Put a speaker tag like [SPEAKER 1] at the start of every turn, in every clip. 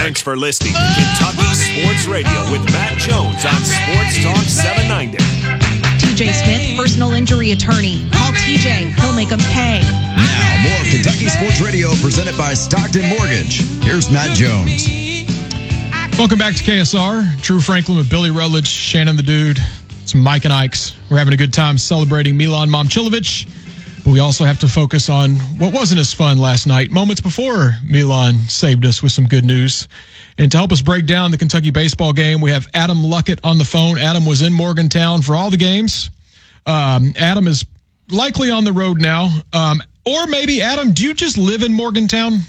[SPEAKER 1] Thanks for listening to Kentucky Sports Radio with Matt Jones on Sports Talk 790.
[SPEAKER 2] TJ Smith, personal injury attorney. Call TJ. He'll make them pay.
[SPEAKER 3] Now, more Kentucky Sports Radio presented by Stockton Mortgage. Here's Matt Jones.
[SPEAKER 4] Welcome back to KSR. Drew Franklin with Billy Rutledge, Shannon the Dude. It's Mike and Ike's. We're having a good time celebrating Milan Momcilovic. But we also have to focus on what wasn't as fun last night, moments before Milan saved us with some good news. And to help us break down the Kentucky baseball game, we have Adam Luckett on the phone. Adam was in Morgantown for all the games. Adam is likely on the road now. Or maybe, Adam, do you just live in Morgantown?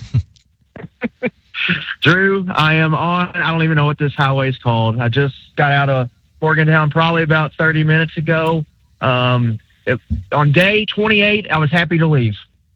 [SPEAKER 5] Drew, I am on, I don't even know what this highway is called. I just got out of Morgantown probably about 30 minutes ago. On day 28, I was happy to leave.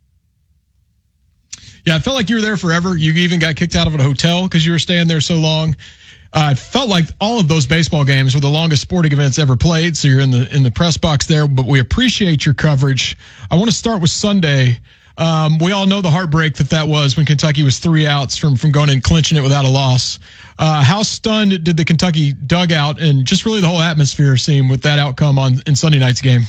[SPEAKER 4] Yeah, I felt like you were there forever. You even got kicked out of a hotel because you were staying there so long. It felt like all of those baseball games were the longest sporting events ever played, so you're in the press box there, but we appreciate your coverage. I want to start with Sunday. We all know the heartbreak that was when Kentucky was 3 outs from going and clinching it without a loss. How stunned did the Kentucky dugout and just really the whole atmosphere seem with that outcome in Sunday night's game?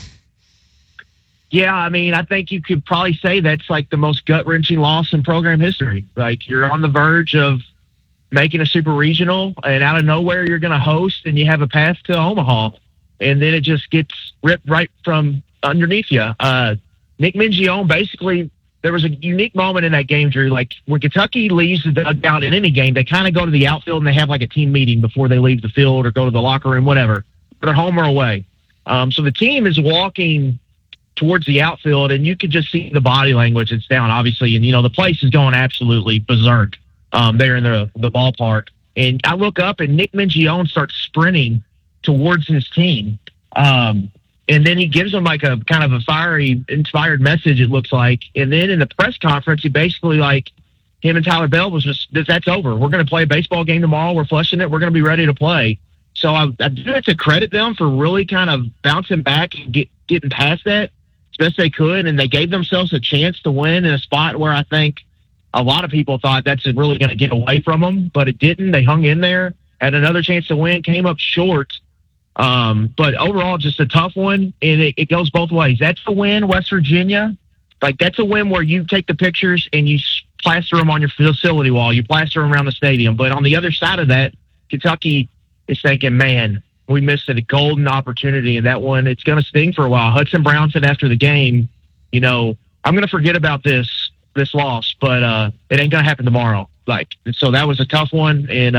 [SPEAKER 5] Yeah, I mean, I think you could probably say that's like the most gut-wrenching loss in program history. Like, you're on the verge of making a super regional, and out of nowhere you're going to host, and you have a path to Omaha, and then it just gets ripped right from underneath you. Nick Mingione, basically, there was a unique moment in that game, Drew. Like, when Kentucky leaves the dugout in any game, they kind of go to the outfield and they have like a team meeting before they leave the field or go to the locker room, whatever. They're home or away. So the team is walking towards the outfield, and you could just see the body language. It's down, obviously, and, the place is going absolutely berserk there in the ballpark. And I look up, and Nick Mingione starts sprinting towards his team. And then he gives them like a kind of a fiery, inspired message, it looks like. And then in the press conference, he basically, like, him and Tyler Bell was just, that's over. We're going to play a baseball game tomorrow. We're flushing it. We're going to be ready to play. So I do have to credit them for really kind of bouncing back and getting past that as best they could. And they gave themselves a chance to win in a spot where I think a lot of people thought that's really going to get away from them, but it didn't. They hung in there, had another chance to win, came up short. But overall, just a tough one, and it goes both ways. That's a win, West Virginia. Like, that's a win where you take the pictures and you plaster them on your facility wall. You plaster them around the stadium. But on the other side of that, Kentucky is thinking, man, we missed a golden opportunity, and that one, it's going to sting for a while. Hudson Brown said after the game, I'm going to forget about this loss, but it ain't going to happen tomorrow. So that was a tough one, and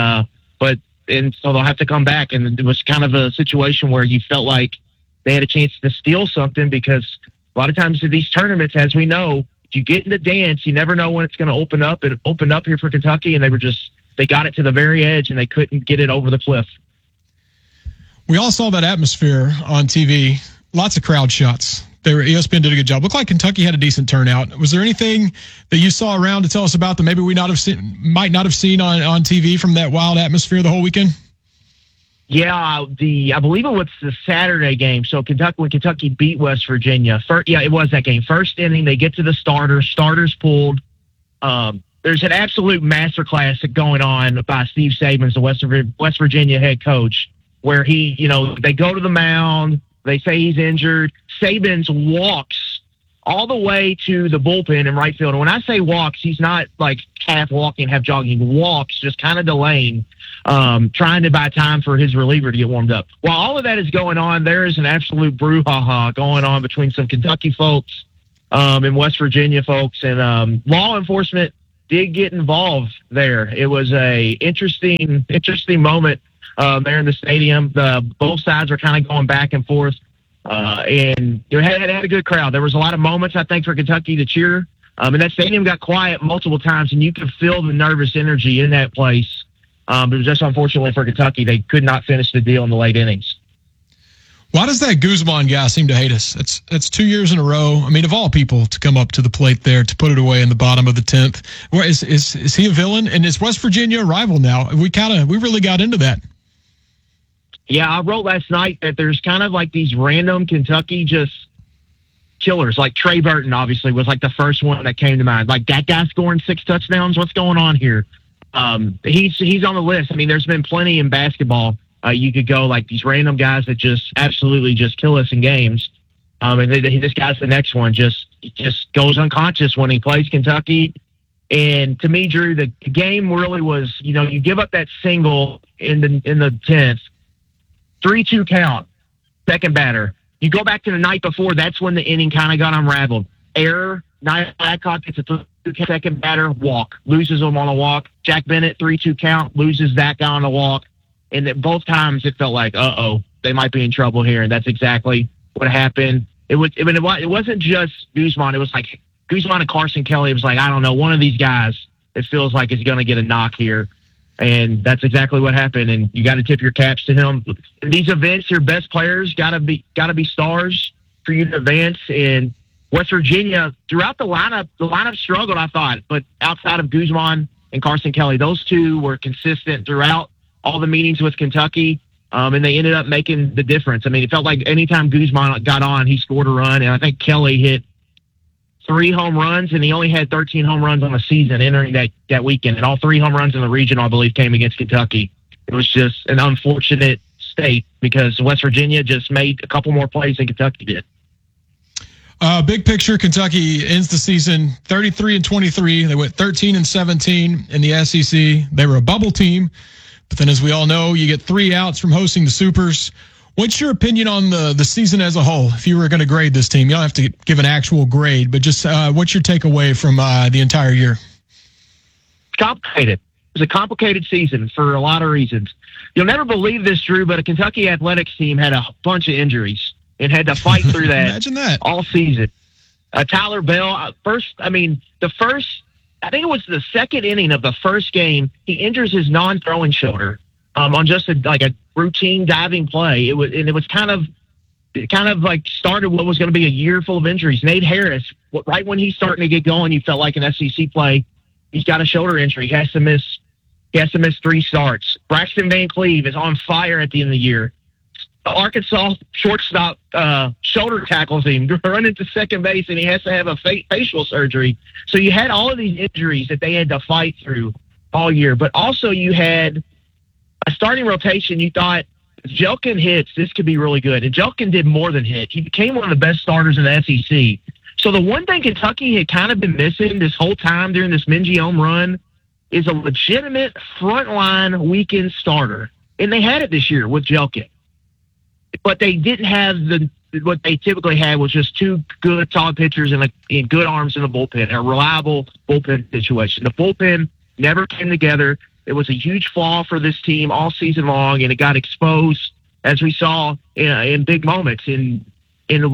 [SPEAKER 5] so they'll have to come back. And it was kind of a situation where you felt like they had a chance to steal something, because a lot of times in these tournaments, as we know, if you get in the dance, you never know when it's going to open up. It opened up here for Kentucky, and they got it to the very edge, and they couldn't get it over the cliff.
[SPEAKER 4] We all saw that atmosphere on TV. Lots of crowd shots. ESPN did a good job. Looked like Kentucky had a decent turnout. Was there anything that you saw around to tell us about that maybe we might not have seen on TV from that wild atmosphere the whole weekend?
[SPEAKER 5] Yeah, I believe it was the Saturday game. So when Kentucky beat West Virginia, it was that game. First inning, they get to the starters pulled. There's an absolute masterclass going on by Steve Sabins, the West Virginia head coach, where they go to the mound. They say he's injured. Sabins walks all the way to the bullpen in right field. And when I say walks, he's not like half walking, half jogging. He walks, just kind of delaying, trying to buy time for his reliever to get warmed up. While all of that is going on, there is an absolute brouhaha going on between some Kentucky folks and West Virginia folks. And law enforcement did get involved there. It was a interesting moment there in the stadium. Both sides were kind of going back and forth, and it had a good crowd. There was a lot of moments, I think, for Kentucky to cheer, and that stadium got quiet multiple times, and you could feel the nervous energy in that place. But it was just unfortunately for Kentucky, they could not finish the deal in the late innings.
[SPEAKER 4] Why does that Guzman guy seem to hate us? That's 2 years in a row. I mean, of all people to come up to the plate there to put it away in the bottom of the 10th. Is he a villain? And is West Virginia a rival now? We really got into that.
[SPEAKER 5] Yeah, I wrote last night that there's kind of like these random Kentucky just killers. Like Trey Burton, obviously, was like the first one that came to mind. Like, that guy scoring 6 touchdowns. What's going on here? he's on the list. I mean, there's been plenty in basketball. You could go like these random guys that just absolutely just kill us in games. And this guy's the next one. Just goes unconscious when he plays Kentucky. And to me, Drew, the game really was, you give up that single in the 10th, 3-2 count, second batter. You go back to the night before, that's when the inning kind of got unraveled. Error, Nia Blackhawk gets a 3-2 second batter, walk, loses him on a walk. Jack Bennett, 3-2 count, loses that guy on a walk. And then both times it felt like, they might be in trouble here. And that's exactly what happened. It wasn't just Guzman. It was like Guzman and Carson Kelly. It was like, I don't know, one of these guys, it feels like is going to get a knock here. And that's exactly what happened. And you got to tip your caps to him. In these events, your best players got to be stars for you to advance. And West Virginia, throughout the lineup struggled, I thought. But outside of Guzman and Carson Kelly, those two were consistent throughout all the meetings with Kentucky. And they ended up making the difference. I mean, it felt like anytime Guzman got on, he scored a run. And I think Kelly hit 3 home runs, and he only had 13 home runs on the season entering that weekend. And all 3 home runs in the region, I believe, came against Kentucky. It was just an unfortunate state because West Virginia just made a couple more plays than Kentucky did.
[SPEAKER 4] Big picture, Kentucky ends the season 33-23. They went 13-17 in the SEC. They were a bubble team. But then, as we all know, you get 3 outs from hosting the Supers. What's your opinion on the season as a whole? If you were going to grade this team, you don't have to give an actual grade, but just what's your takeaway from the entire year?
[SPEAKER 5] Complicated. It was a complicated season for a lot of reasons. You'll never believe this, Drew, but a Kentucky athletics team had a bunch of injuries and had to fight through that,
[SPEAKER 4] Imagine that
[SPEAKER 5] all season. Tyler Bell, I think it was the second inning of the first game, he injures his non-throwing shoulder on just a routine diving play. It was kind of like started what was going to be a year full of injuries. Nate Harris, right when he's starting to get going, you felt like an SEC play. He's got a shoulder injury. He has to miss 3 starts. Braxton Van Cleve is on fire at the end of the year. Arkansas shortstop shoulder tackles him, running to second base, and he has to have a facial surgery. So you had all of these injuries that they had to fight through all year. But also you had a starting rotation. You thought, if Jelkin hits, this could be really good. And Jelkin did more than hit. He became one of the best starters in the SEC. So the one thing Kentucky had kind of been missing this whole time during this Mingione run is a legitimate frontline weekend starter. And they had it this year with Jelkin. But they didn't have what they typically had was just 2 good, solid pitchers and good arms in the bullpen, a reliable bullpen situation. The bullpen never came together. It was a huge flaw for this team all season long, and it got exposed, as we saw in big moments. They were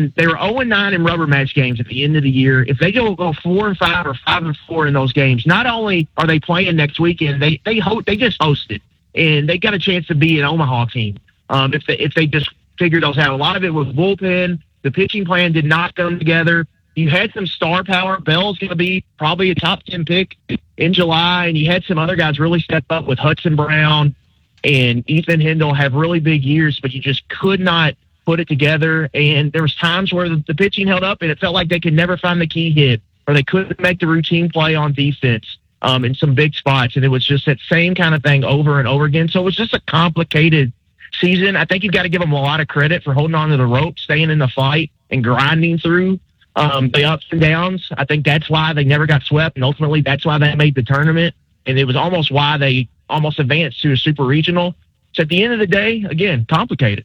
[SPEAKER 5] 0-9 in rubber match games at the end of the year. If they go 4-5 or 5-4 in those games, not only are they playing next weekend, they just hosted, and they got a chance to be an Omaha team. If they just figured those out. A lot of it was bullpen. The pitching plan did not come together. You had some star power. Bell's going to be probably a top 10 pick in July, and you had some other guys really step up with Hudson Brown and Ethan Hindle have really big years, but you just could not put it together. And there was times where the pitching held up, and it felt like they could never find the key hit, or they couldn't make the routine play on defense in some big spots. And it was just that same kind of thing over and over again. So it was just a complicated season. I think you've got to give them a lot of credit for holding on to the rope, staying in the fight, and grinding through the ups and downs. I think that's why they never got swept, and ultimately that's why they made the tournament. And it was almost why they almost advanced to a super regional. So at the end of the day, again, complicated.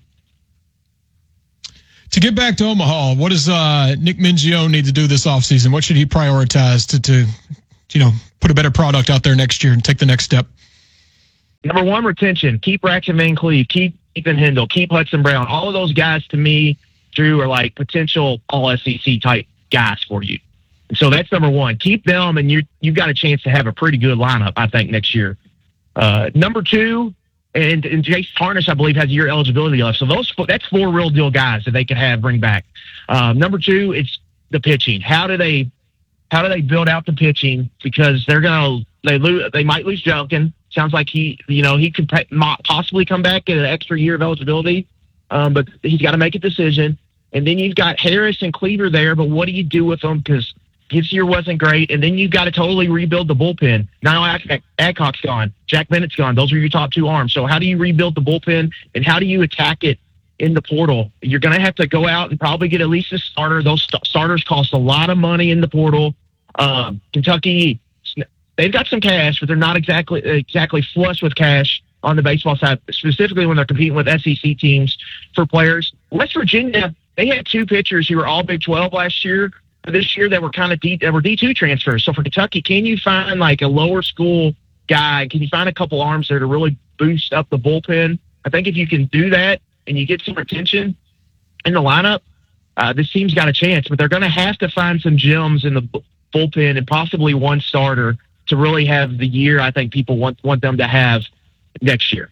[SPEAKER 4] To get back to Omaha, what does Nick Mingione need to do this offseason? What should he prioritize to put a better product out there next year and take the next step?
[SPEAKER 5] Number 1, retention. Keep Braxton Van Cleve. Keep Ethan Hindle. Keep Hudson Brown. All of those guys, to me, Drew, are like potential all-SEC type guys for you. And so that's number 1. Keep them, and you've got a chance to have a pretty good lineup, I think, next year. Number 2, and Jace Harnish, I believe, has a year eligibility left. So that's 4 real deal guys that they could bring back. Number 2, it's the pitching. How do they build out the pitching? Because they might lose Jelkin. Sounds like he could possibly come back at an extra year of eligibility, but he's got to make a decision. And then you've got Harris and Cleaver there, but what do you do with them? Because Gets year wasn't great, and then you got to totally rebuild the bullpen. Now Adcock's gone. Jack Bennett's gone. Those are your top two arms. So how do you rebuild the bullpen, and how do you attack it in the portal? You're going to have to go out and probably get at least a starter. Those starters cost a lot of money in the portal. Kentucky, they've got some cash, but they're not exactly flush with cash on the baseball side, specifically when they're competing with SEC teams for players. West Virginia, they had two pitchers who were all Big 12 last year. This year, they were kind of D2 transfers. So for Kentucky, can you find like a lower school guy? Can you find a couple arms there to really boost up the bullpen? I think if you can do that and you get some retention in the lineup, this team's got a chance. But they're going to have to find some gems in the bullpen and possibly one starter to really have the year I think people want them to have next year.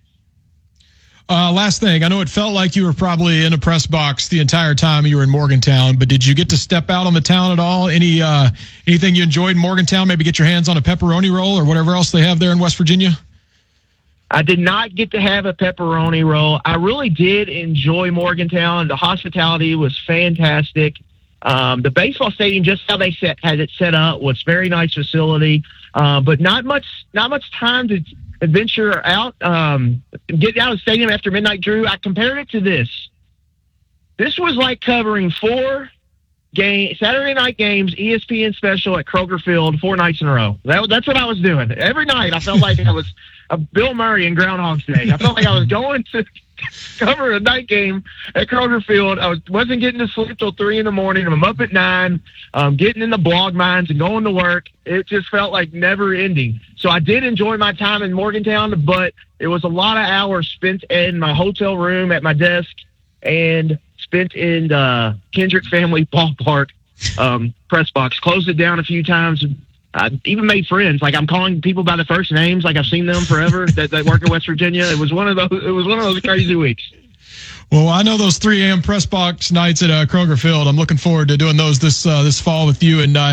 [SPEAKER 4] Last thing, I know it felt like you were probably in a press box the entire time you were in Morgantown, but did you get to step out on the town at all? Anything you enjoyed in Morgantown? Maybe get your hands on a pepperoni roll or whatever else they have there in West Virginia?
[SPEAKER 5] I did not get to have a pepperoni roll. I really did enjoy Morgantown. The hospitality was fantastic. The baseball stadium, just how they had it set up, was very nice facility, but not much time to adventure out, get out of the stadium after midnight. Drew, I compared it to this. This was like covering 4 Saturday night games, ESPN special at Kroger Field 4 nights in a row. That's what I was doing. Every night I felt like I was Bill Murray in Groundhog's Day. I felt like I was going to cover a night game at Kroger Field. I wasn't getting to sleep till 3 a.m. I'm up at 9, getting in the blog mines and going to work. It just felt like never ending. So I did enjoy my time in Morgantown, but it was a lot of hours spent in my hotel room at my desk and spent in the Kendrick Family Ballpark press box. Closed it down a few times. I even made friends. Like, I'm calling people by their first names, like I've seen them forever that work in West Virginia. It was one of those crazy weeks.
[SPEAKER 4] Well, I know those 3 a.m. press box nights at Kroger Field. I'm looking forward to doing those this fall with you. And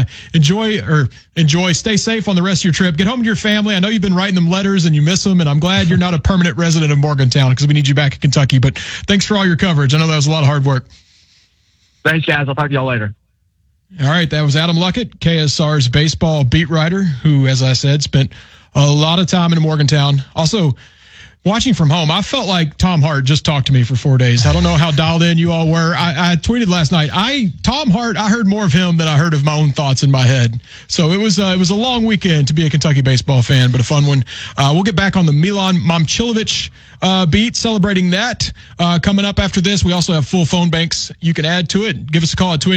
[SPEAKER 4] enjoy. Stay safe on the rest of your trip. Get home to your family. I know you've been writing them letters and you miss them, and I'm glad you're not a permanent resident of Morgantown because we need you back in Kentucky. But thanks for all your coverage. I know that was a lot of hard work.
[SPEAKER 5] Thanks, guys. I'll talk to y'all later.
[SPEAKER 4] All right, that was Adam Luckett, KSR's baseball beat writer, who, as I said, spent a lot of time in Morgantown. Also, watching from home, I felt like Tom Hart just talked to me for 4 days. I don't know how dialed in you all were. I tweeted last night. Tom Hart, I heard more of him than I heard of my own thoughts in my head. So it was a long weekend to be a Kentucky baseball fan, but a fun one. We'll get back on the Milan Momcilovic beat, celebrating that coming up after this. We also have full phone banks you can add to it. Give us a call at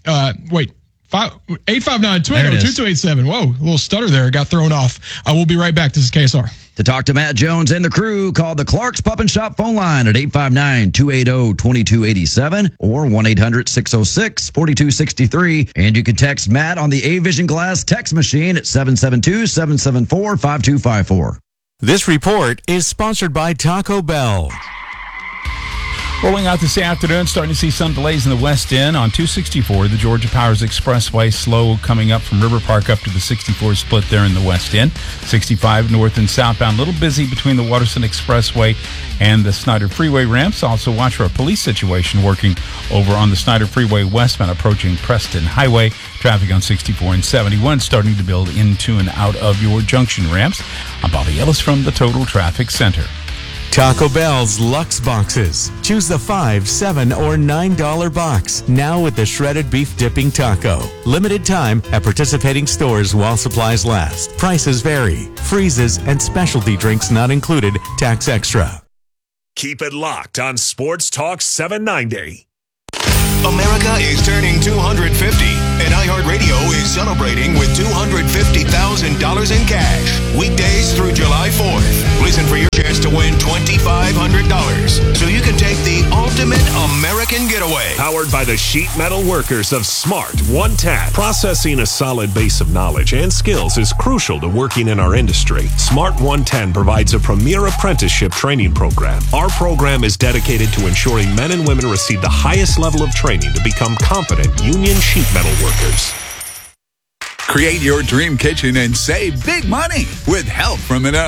[SPEAKER 4] 859-280-2287. Whoa, a little stutter there. Got thrown off. We'll be right back. This is KSR.
[SPEAKER 3] To talk to Matt Jones and the crew, call the Clark's Pup and Shop phone line at 859-280-2287 or 1-800-606-4263. And you can text Matt on the A-Vision Glass text machine at 772-774-5254.
[SPEAKER 1] This report is sponsored by Taco Bell.
[SPEAKER 6] Rolling out this afternoon, starting to see some delays in the West End on 264, the Georgia Powers Expressway, slow coming up from River Park up to the 64 split there in the West End. 65 north and southbound, a little busy between the Waterson Expressway and the Snyder Freeway ramps. Also watch for a police situation working over on the Snyder Freeway westbound approaching Preston Highway. Traffic on 64 and 71 starting to build into and out of your junction ramps. I'm Bobby Ellis from the Total Traffic Center.
[SPEAKER 1] Taco Bell's Lux Boxes. Choose the $5, $7, or $9 box. Now with the shredded beef dipping taco. Limited time at participating stores while supplies last. Prices vary. Freezes and specialty drinks not included. Tax extra. Keep it locked on Sports Talk 790.
[SPEAKER 7] America is turning 250, and iHeartRadio is celebrating with $250,000 in cash. Weekdays through July 4th. Listen for your chance to win $2,500 so you can take the ultimate American getaway.
[SPEAKER 1] Powered by the sheet metal workers of Smart 110. Processing a solid base of knowledge and skills is crucial to working in our industry. Smart 110 provides a premier apprenticeship training program. Our program is dedicated to ensuring men and women receive the highest level of training to become competent union sheet metal workers.
[SPEAKER 8] Create your dream kitchen and save big money with help from Menard.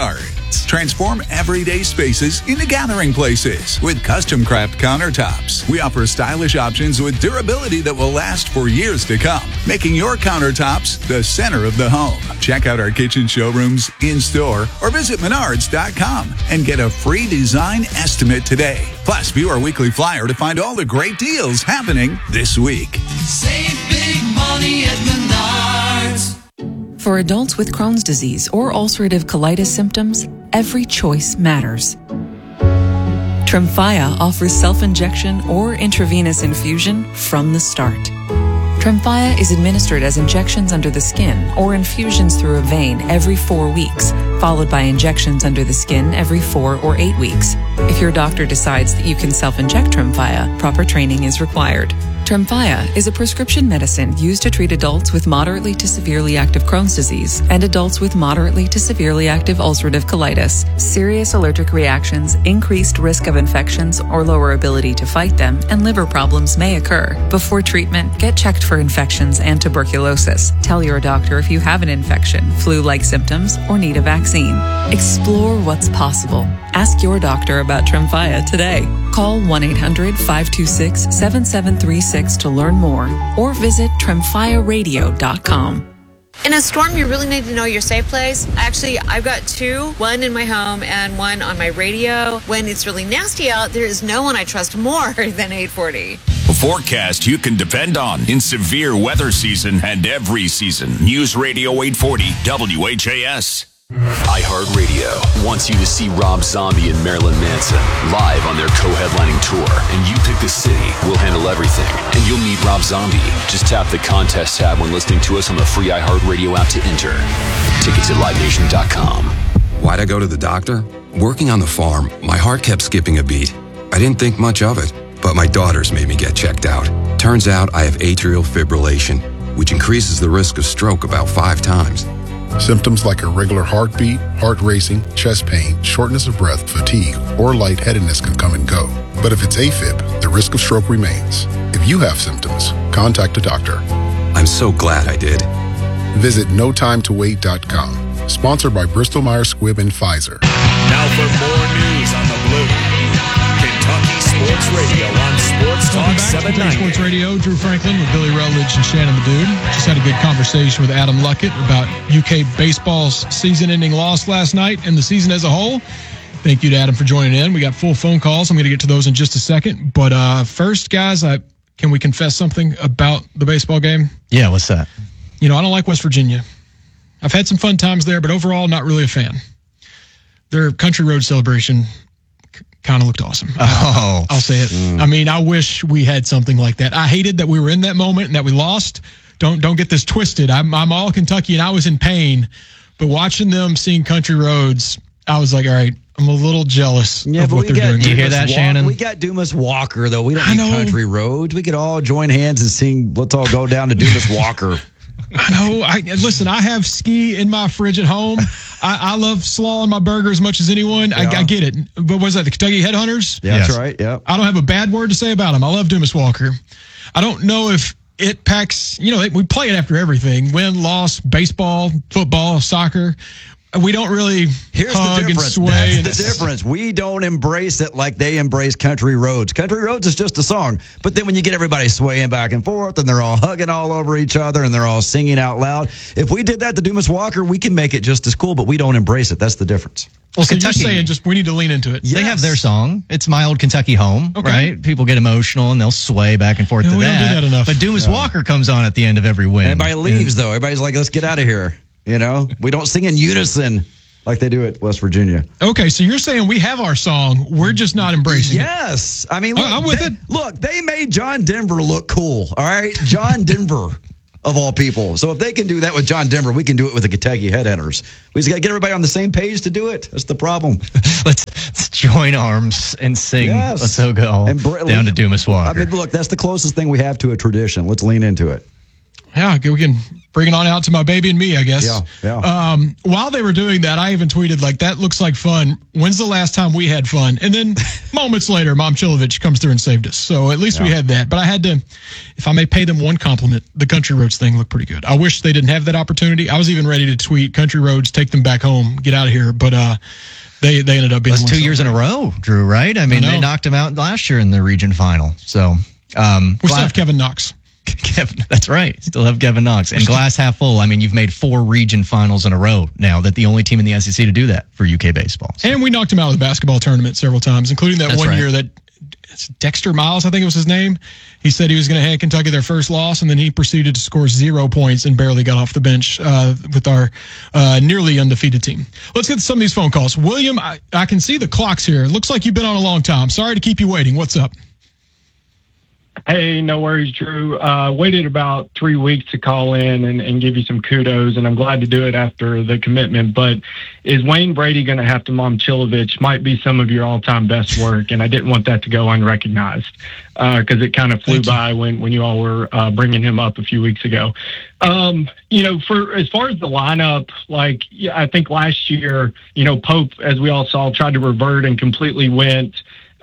[SPEAKER 8] events. Transform everyday spaces into gathering places with custom-craft countertops. We offer stylish options with durability that will last for years to come, making your countertops the center of the home. Check out our kitchen showrooms in-store or visit Menards.com and get a free design estimate today. Plus, view our weekly flyer to find all the great deals happening this week.
[SPEAKER 9] Save big money at Menards.
[SPEAKER 10] For adults with Crohn's disease or ulcerative colitis symptoms, every choice matters. Tremfya offers self-injection or intravenous infusion from the start. Tremfya is administered as injections under the skin or infusions through a vein every 4 weeks, followed by injections under the skin every 4 or 8 weeks. If your doctor decides that you can self-inject Tremfya, proper training is required. Tremfya is a prescription medicine used to treat adults with moderately to severely active Crohn's disease and adults with moderately to severely active ulcerative colitis. Serious allergic reactions, increased risk of infections or lower ability to fight them, and liver problems may occur. Before treatment, get checked for infections and tuberculosis. Tell your doctor if you have an infection, flu-like symptoms, or need a vaccine. Explore what's possible. Ask your doctor about Tremfya today. Call 1-800-526-7736 to learn more or visit tremfyaradio.com.
[SPEAKER 11] In a storm, you really need to know your safe place. Actually, I've got 2, one in my home and one on my radio. When it's really nasty out, there is no one I trust more than 840.
[SPEAKER 7] A forecast you can depend on in severe weather season and every season. News Radio 840 WHAS.
[SPEAKER 12] iHeartRadio wants you to see Rob Zombie and Marilyn Manson live on their co-headlining tour, and you pick the city. We'll handle everything, and you'll meet Rob Zombie. Just tap the contest tab when listening to us on the free iHeartRadio app to enter. Tickets at LiveNation.com.
[SPEAKER 13] Why'd I go to the doctor? Working on the farm, my heart kept skipping a beat. I didn't think much of it, but my daughters made me get checked out. Turns out I have atrial fibrillation, which increases the risk of stroke about 5 times.
[SPEAKER 14] Symptoms like irregular heartbeat, heart racing, chest pain, shortness of breath, fatigue, or lightheadedness can come and go. But if it's AFib, the risk of stroke remains. If you have symptoms, contact a doctor.
[SPEAKER 13] I'm so glad I did.
[SPEAKER 14] Visit NoTimeToWait.com. Sponsored by Bristol-Myers Squibb and Pfizer.
[SPEAKER 7] Now for more news on the Blue. Kentucky Sports Radio on Sports Talk 790.
[SPEAKER 4] Sports Radio, Drew Franklin with Billy Rutledge and Shannon the Dude. Just had a good conversation with Adam Luckett about UK baseball's season-ending loss last night and the season as a whole. Thank you to Adam for joining in. We got full phone calls. I'm going to get to those in just a second. But first, guys, can we confess something about the baseball game?
[SPEAKER 15] Yeah, what's that?
[SPEAKER 4] I don't like West Virginia. I've had some fun times there, but overall, not really a fan. Their Country Road celebration kind of looked awesome.
[SPEAKER 15] Oh.
[SPEAKER 4] I'll say it. I mean, I wish we had something like that. I hated that we were in that moment and that we lost. Don't get this twisted. I'm all Kentucky and I was in pain, but watching them sing Country Roads, I was like, all right, I'm a little jealous of what they're doing.
[SPEAKER 15] Do you hear that, Shannon?
[SPEAKER 3] We got Dumas Walker, though. We don't need Country Roads. We could all join hands and sing, let's all go down to Dumas Walker.
[SPEAKER 4] I know. Listen, I have ski in my fridge at home. I love slaw on my burger as much as anyone. Yeah. I get it. But was that the Kentucky Headhunters?
[SPEAKER 3] Yeah, yes. That's right. Yeah.
[SPEAKER 4] I don't have a bad word to say about them. I love Dumas Walker. I don't know if it packs, we play it after everything. Win, loss, baseball, football, soccer. We don't really hug and sway.
[SPEAKER 3] That's the difference. We don't embrace it like they embrace Country Roads. Country Roads is just a song. But then when you get everybody swaying back and forth and they're all hugging all over each other and they're all singing out loud, if we did that to Dumas Walker, we can make it just as cool, but we don't embrace it. That's the difference.
[SPEAKER 4] Well, so Kentucky, you're saying we need to lean into it.
[SPEAKER 15] Yes. They have their song. It's My Old Kentucky Home, right? People get emotional and they'll sway back and forth to
[SPEAKER 4] we
[SPEAKER 15] that.
[SPEAKER 4] Don't do that enough.
[SPEAKER 15] But Dumas Walker comes on at the end of every win.
[SPEAKER 3] Everybody leaves, though. Everybody's like, let's get out of here. We don't sing in unison like they do at West Virginia.
[SPEAKER 4] Okay, so you're saying we have our song. We're just not embracing it.
[SPEAKER 3] Yes. I mean, look,
[SPEAKER 4] I'm with it.
[SPEAKER 3] Look, they made John Denver look cool, all right? John Denver, of all people. So if they can do that with John Denver, we can do it with the Kentucky Headhunters. We just got to get everybody on the same page to do it. That's the problem.
[SPEAKER 15] Let's join arms and sing.
[SPEAKER 3] Yes.
[SPEAKER 15] Let's all go down to Dumas Walker.
[SPEAKER 3] I mean, look, that's the closest thing we have to a tradition. Let's lean into it.
[SPEAKER 4] Yeah, we can bring it on out to my baby and me, I guess.
[SPEAKER 3] Yeah.
[SPEAKER 4] While they were doing that, I even tweeted, like, that looks like fun. When's the last time we had fun? And then moments later, Mom Chilovich comes through and saved us. So at least we had that. But I had to, if I may pay them one compliment, the Country Roads thing looked pretty good. I wish they didn't have that opportunity. I was even ready to tweet, Country Roads, take them back home, get out of here. But they ended up being
[SPEAKER 15] That's 2 years in a row, Drew, right? I mean, they knocked him out last year in the region final. So
[SPEAKER 4] we still have Kevin Knox.
[SPEAKER 15] That's right. Still have Kevin Knox. And glass half full. I mean, you've made 4 region finals in a row now. That the only team in the SEC to do that for UK baseball. So.
[SPEAKER 4] And we knocked him out of the basketball tournament several times, including that one year that Dexter Miles, I think it was his name. He said he was going to hand Kentucky their first loss, and then he proceeded to score 0 points and barely got off the bench with our nearly undefeated team. Let's get to some of these phone calls. William, I can see the clocks here. It looks like you've been on a long time. Sorry to keep you waiting. What's up?
[SPEAKER 16] Hey, no worries, Drew. Waited about 3 weeks to call in and give you some kudos, and I'm glad to do it after the commitment. But is Wayne Brady going to have to Mom Chilovich? Might be some of your all-time best work, and I didn't want that to go unrecognized because it kind of flew by when you all were bringing him up a few weeks ago. For as far as the lineup, I think last year, Pope, as we all saw, tried to revert and completely went.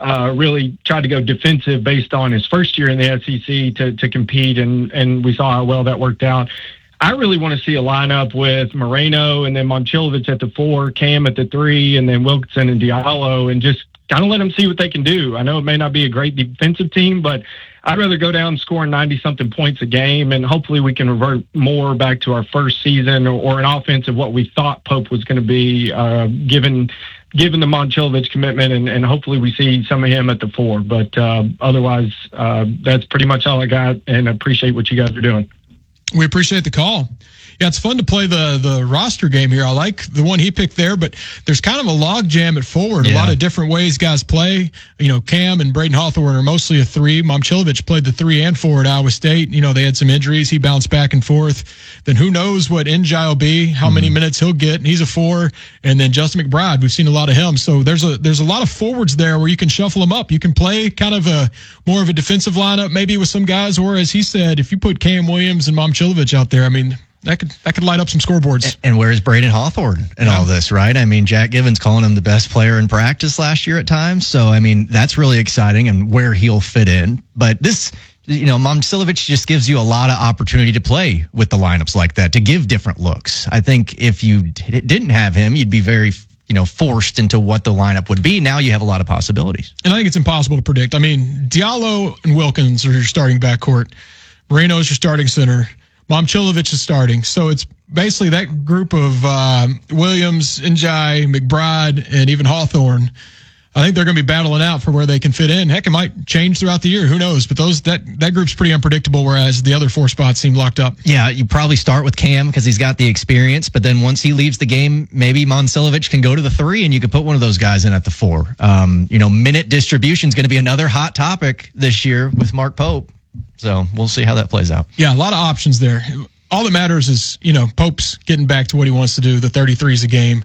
[SPEAKER 16] Really tried to go defensive based on his first year in the SEC to compete, and we saw how well that worked out. I really want to see a lineup with Moreno and then Momcilovic at the 4, Cam at the 3, and then Wilkinson and Diallo, and just kind of let them see what they can do. I know it may not be a great defensive team, but I'd rather go down scoring 90-something points a game, and hopefully we can revert more back to our first season or an offense of what we thought Pope was going to be, given the Momcilovic commitment, and hopefully we see some of him at the 4. But otherwise, that's pretty much all I got, and I appreciate what you guys are doing.
[SPEAKER 4] We appreciate the call. Yeah, it's fun to play the roster game here. I like the one he picked there, but there's kind of a log jam at forward. A lot of different ways guys play. Cam and Braden Hawthorne are mostly a 3. Momcilovic played the 3 and 4 at Iowa State. They had some injuries. He bounced back and forth. Then who knows what Njai will be, how many minutes he'll get. And he's a 4. And then Justin McBride, we've seen a lot of him. So there's a lot of forwards there where you can shuffle them up. You can play kind of more of a defensive lineup, maybe with some guys, or as he said, if you put Cam Williams and Momcilovic out there, I mean, that could light up some scoreboards.
[SPEAKER 15] And where's Braden Hawthorne and all this, right? I mean, Jack Givens calling him the best player in practice last year at times. So, I mean, that's really exciting and where he'll fit in. But this, Momcilovic just gives you a lot of opportunity to play with the lineups like that, to give different looks. I think if you didn't have him, you'd be very forced into what the lineup would be. Now you have a lot of possibilities.
[SPEAKER 4] And I think it's impossible to predict. I mean, Diallo and Wilkins are your starting backcourt. Moreno is your starting center. Momcilovic is starting. So it's basically that group of Williams, Njai, McBride, and even Hawthorne. I think they're going to be battling out for where they can fit in. Heck, it might change throughout the year. Who knows? But that group's pretty unpredictable, whereas the other 4 spots seem locked up.
[SPEAKER 15] Yeah, you probably start with Cam because he's got the experience. But then once he leaves the game, maybe Momcilovic can go to the 3, and you could put one of those guys in at the 4. Minute distribution is going to be another hot topic this year with Mark Pope. So we'll see how that plays out.
[SPEAKER 4] Yeah, a lot of options there. All that matters is, Pope's getting back to what he wants to do, the 33s a game.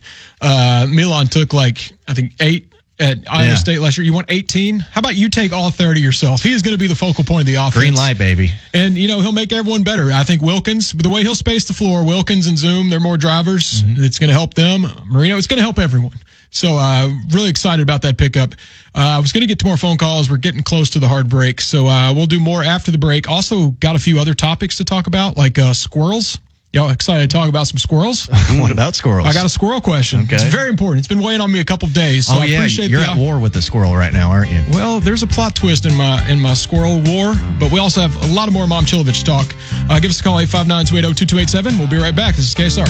[SPEAKER 4] Milan took, I think, 8 at Iowa State last year. You want 18? How about you take all 30 yourself? He is going to be the focal point of the offense.
[SPEAKER 15] Green light, baby.
[SPEAKER 4] And, he'll make everyone better. I think Wilkins, the way he'll space the floor, Wilkins and Zoom, they're more drivers. Mm-hmm. It's going to help them. Marino, it's going to help everyone. So really excited about that pickup. I was going to get to more phone calls. We're getting close to the hard break. So we'll do more after the break. Also got a few other topics to talk about, like squirrels. Y'all excited to talk about some squirrels?
[SPEAKER 15] What about squirrels?
[SPEAKER 4] I got a squirrel question. Okay. It's very important. It's been weighing on me a couple of days. So I appreciate
[SPEAKER 15] you're at war with the squirrel right now, aren't you?
[SPEAKER 4] Well, there's a plot twist in my squirrel war, but we also have a lot of more Momcilovic talk. Give us a call, 859-280-2287. We'll be right back. This is KSR.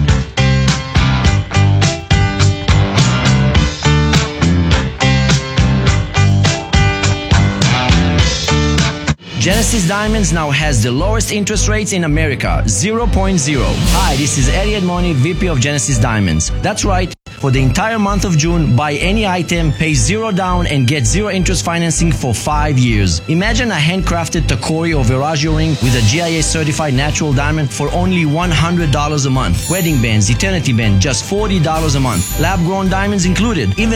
[SPEAKER 17] Genesis Diamonds now has the lowest interest rates in America, 0.0. Hi, this is Eddie Edmoni, VP of Genesis Diamonds. That's right. For the entire month of June, buy any item, pay 0 down, and get 0 interest financing for 5 years. Imagine a handcrafted Tacori or Veragio ring with a GIA certified natural diamond for only $100 a month. Wedding bands, eternity band, just $40 a month. Lab grown diamonds included. Even luxury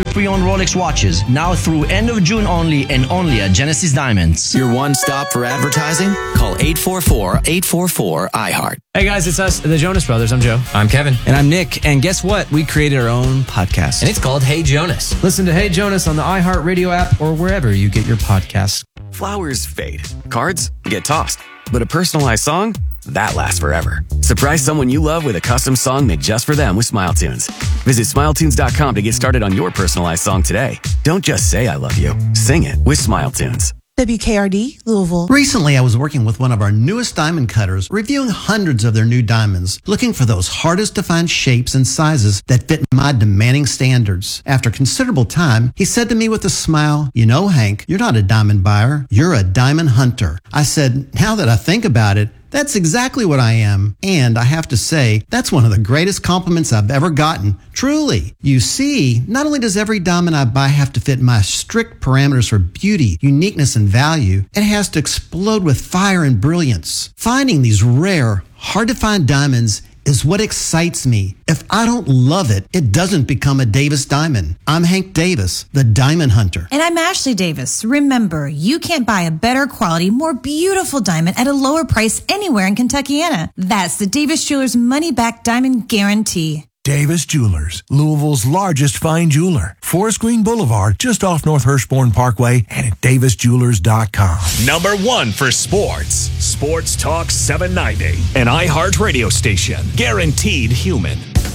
[SPEAKER 17] pre-owned Rolex watches, now through end of June only and only at Genesis Diamonds.
[SPEAKER 18] Your one stop for advertising? Call 844-844-iHeart.
[SPEAKER 19] Hey guys, it's us, the Jonas Brothers. I'm Joe.
[SPEAKER 20] I'm Kevin.
[SPEAKER 19] And I'm Nick. And guess what? We created our own podcast.
[SPEAKER 20] And it's called Hey Jonas.
[SPEAKER 19] Listen to Hey Jonas on the iHeartRadio app or wherever you get your podcasts.
[SPEAKER 21] Flowers fade. Cards get tossed. But a personalized song? That lasts forever. Surprise someone you love with a custom song made just for them with SmileTunes. Visit SmileTunes.com to get started on your personalized song today. Don't just say I love you. Sing it with SmileTunes.
[SPEAKER 22] WKRD, Louisville.
[SPEAKER 23] Recently, I was working with one of our newest diamond cutters, reviewing hundreds of their new diamonds, looking for those hardest to find shapes and sizes that fit my demanding standards. After considerable time, he said to me with a smile, "You know, Hank, you're not a diamond buyer, you're a diamond hunter." I said, "Now that I think about it, that's exactly what I am. And I have to say, that's one of the greatest compliments I've ever gotten. Truly. You see, not only does every diamond I buy have to fit my strict parameters for beauty, uniqueness, and value, it has to explode with fire and brilliance. Finding these rare, hard-to-find diamonds is what excites me. If I don't love it, it doesn't become a Davis diamond. I'm Hank Davis, the Diamond Hunter.
[SPEAKER 22] And I'm Ashley Davis. Remember, you can't buy a better quality, more beautiful diamond at a lower price anywhere in Kentuckiana. That's the Davis Jewelers money-back diamond guarantee.
[SPEAKER 24] Davis Jewelers, Louisville's largest fine jeweler. Forest Green Boulevard, just off North Hirschborn Parkway, and at davisjewelers.com.
[SPEAKER 25] Number one for sports. Sports Talk 790. An iHeart radio station. Guaranteed human.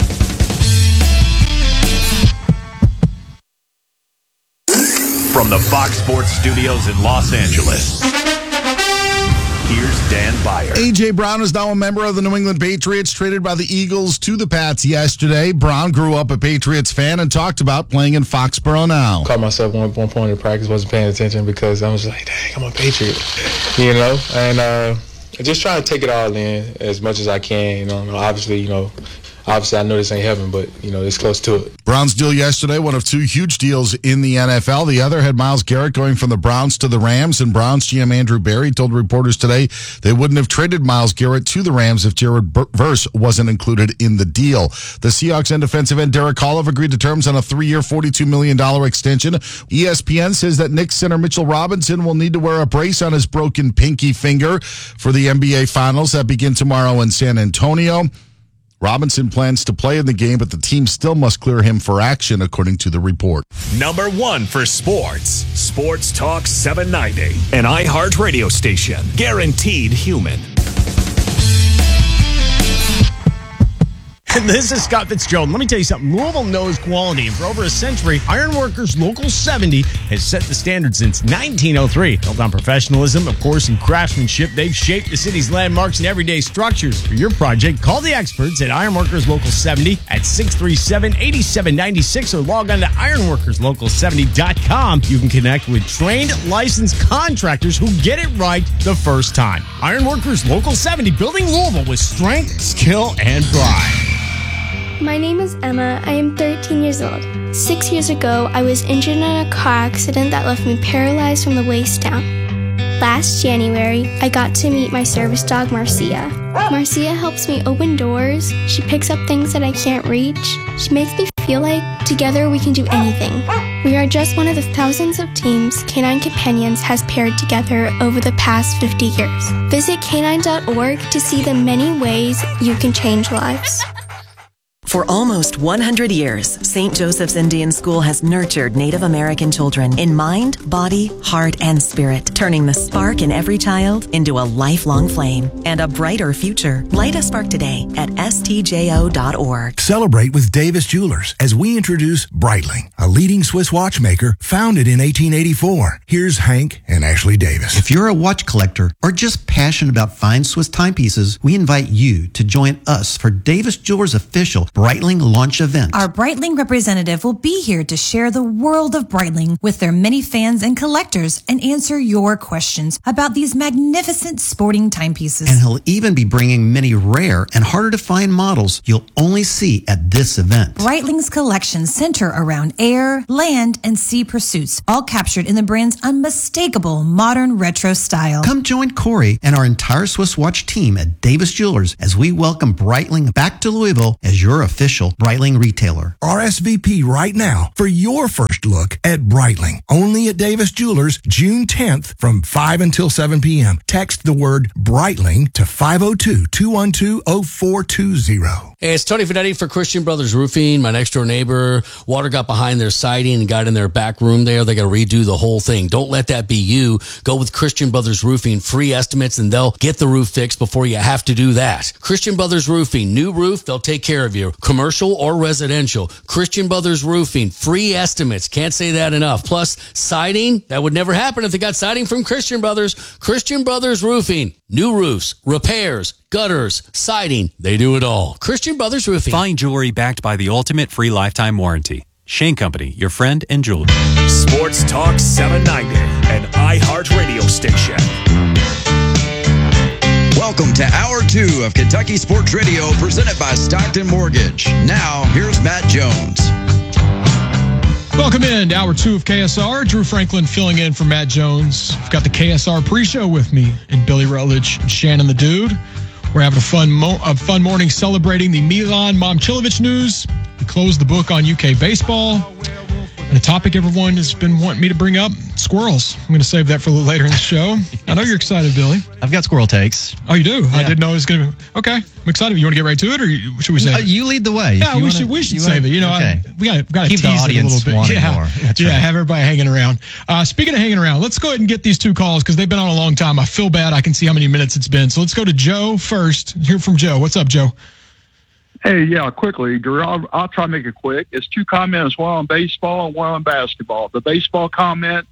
[SPEAKER 25] From the Fox Sports Studios in Los Angeles, here's Dan Byer.
[SPEAKER 26] A.J. Brown is now a member of the New England Patriots, traded by the Eagles to the Pats yesterday. Brown grew up a Patriots fan and talked about playing in Foxborough now.
[SPEAKER 27] Caught myself one point in practice, wasn't paying attention because I was like, dang, I'm a Patriot, you know? And I just try to take it all in as much as I can. You know, obviously, I know this ain't heaven, but, it's close to it.
[SPEAKER 26] Brown's deal yesterday, one of two huge deals in the NFL. The other had Myles Garrett going from the Browns to the Rams, and Browns GM Andrew Berry told reporters today they wouldn't have traded Myles Garrett to the Rams if Jared Verse wasn't included in the deal. The Seahawks and defensive end Derek Carr have agreed to terms on a 3-year, $42 million extension. ESPN says that Knicks center Mitchell Robinson will need to wear a brace on his broken pinky finger for the NBA Finals that begin tomorrow in San Antonio. Robinson plans to play in the game, but the team still must clear him for action, according to the report.
[SPEAKER 25] Number one for sports. Sports Talk 790. An iHeart radio station. Guaranteed human.
[SPEAKER 28] This is Scott Fitzgerald. Let me tell you something. Louisville knows quality. And for over a century, Ironworkers Local 70 has set the standard since 1903. Built on professionalism, of course, and craftsmanship, they've shaped the city's landmarks and everyday structures. For your project, call the experts at Ironworkers Local 70 at 637-8796 or log on to ironworkerslocal70.com. You can connect with trained, licensed contractors who get it right the first time. Ironworkers Local 70, building Louisville with strength, skill, and pride.
[SPEAKER 29] My name is Emma. I am 13 years old. 6 years ago, I was injured in a car accident that left me paralyzed from the waist down. Last January, I got to meet my service dog, Marcia. Marcia helps me open doors. She picks up things that I can't reach. She makes me feel like together we can do anything. We are just one of the thousands of teams Canine Companions has paired together over the past 50 years. Visit canine.org to see the many ways you can change lives.
[SPEAKER 30] For almost 100 years, St. Joseph's Indian School has nurtured Native American children in mind, body, heart, and spirit, turning the spark in every child into a lifelong flame and a brighter future. Light a spark today at stjo.org.
[SPEAKER 24] Celebrate with Davis Jewelers as we introduce Breitling, a leading Swiss watchmaker founded in 1884. Here's Hank and Ashley Davis.
[SPEAKER 23] If you're a watch collector or just passionate about fine Swiss timepieces, we invite you to join us for Davis Jewelers' official Breitling launch event.
[SPEAKER 22] Our Breitling representative will be here to share the world of Breitling with their many fans and collectors and answer your questions about these magnificent sporting timepieces.
[SPEAKER 23] And he'll even be bringing many rare and harder to find models you'll only see at this event.
[SPEAKER 22] Breitling's collections center around air, land, and sea pursuits, all captured in the brand's unmistakable modern retro style.
[SPEAKER 23] Come join Corey and our entire Swiss watch team at Davis Jewelers as we welcome Breitling back to Louisville as your official Breitling retailer.
[SPEAKER 24] RSVP right now for your first look at Breitling. Only at Davis Jewelers, June 10th from 5 until 7 p.m. Text the word Breitling to 502-212-0420.
[SPEAKER 1] Hey, it's Tony Finetti for Christian Brothers Roofing. My next door neighbor, water got behind their siding and got in their back room there. They got to redo the whole thing. Don't let that be you. Go with Christian Brothers Roofing. Free estimates and they'll get the roof fixed before you have to do that. Christian Brothers Roofing. New roof, they'll take care of you. Commercial or residential. Christian Brothers Roofing. Free estimates. Can't say that enough. Plus, siding. That would never happen if they got siding from Christian Brothers. Christian Brothers Roofing. New roofs, repairs, gutters, siding. They do it all. Christian Brothers Roofing.
[SPEAKER 2] Fine jewelry backed by the ultimate free lifetime warranty. Shane Company, your friend and jeweler.
[SPEAKER 25] Sports Talk 790, an iHeart radio station.
[SPEAKER 3] Welcome to Hour 2 of Kentucky Sports Radio, presented by Stockton Mortgage. Now, here's Matt Jones.
[SPEAKER 4] Welcome in to Hour 2 of KSR. Drew Franklin filling in for Matt Jones. I've got the KSR pre-show with me, and Billy Rutledge and Shannon the Dude. We're having a fun morning celebrating the Milan Momcilovic news. We closed the book on UK baseball. And a topic everyone has been wanting me to bring up, squirrels. I'm going to save that for a little later in the show. I know you're excited, Billy.
[SPEAKER 15] I've got squirrel takes.
[SPEAKER 4] Oh, you do?
[SPEAKER 15] Yeah.
[SPEAKER 4] I didn't know it was going to. Okay, I'm excited. You want to get right to it, or should we save it?
[SPEAKER 15] You lead the way.
[SPEAKER 4] Yeah, we should save it. You know,
[SPEAKER 15] okay.
[SPEAKER 4] we got to
[SPEAKER 15] keep
[SPEAKER 4] tease
[SPEAKER 15] the audience
[SPEAKER 4] it a little bit.
[SPEAKER 15] wanting more. That's right.
[SPEAKER 4] Have everybody hanging around. Speaking of hanging around, let's go ahead and get these two calls because they've been on a long time. I feel bad. I can see how many minutes it's been. So let's go to Joe first. Hear from Joe. What's up, Joe?
[SPEAKER 5] Hey, yeah, quickly, Drew. I'll try to make it quick. It's two comments, one on baseball and one on basketball. The baseball comment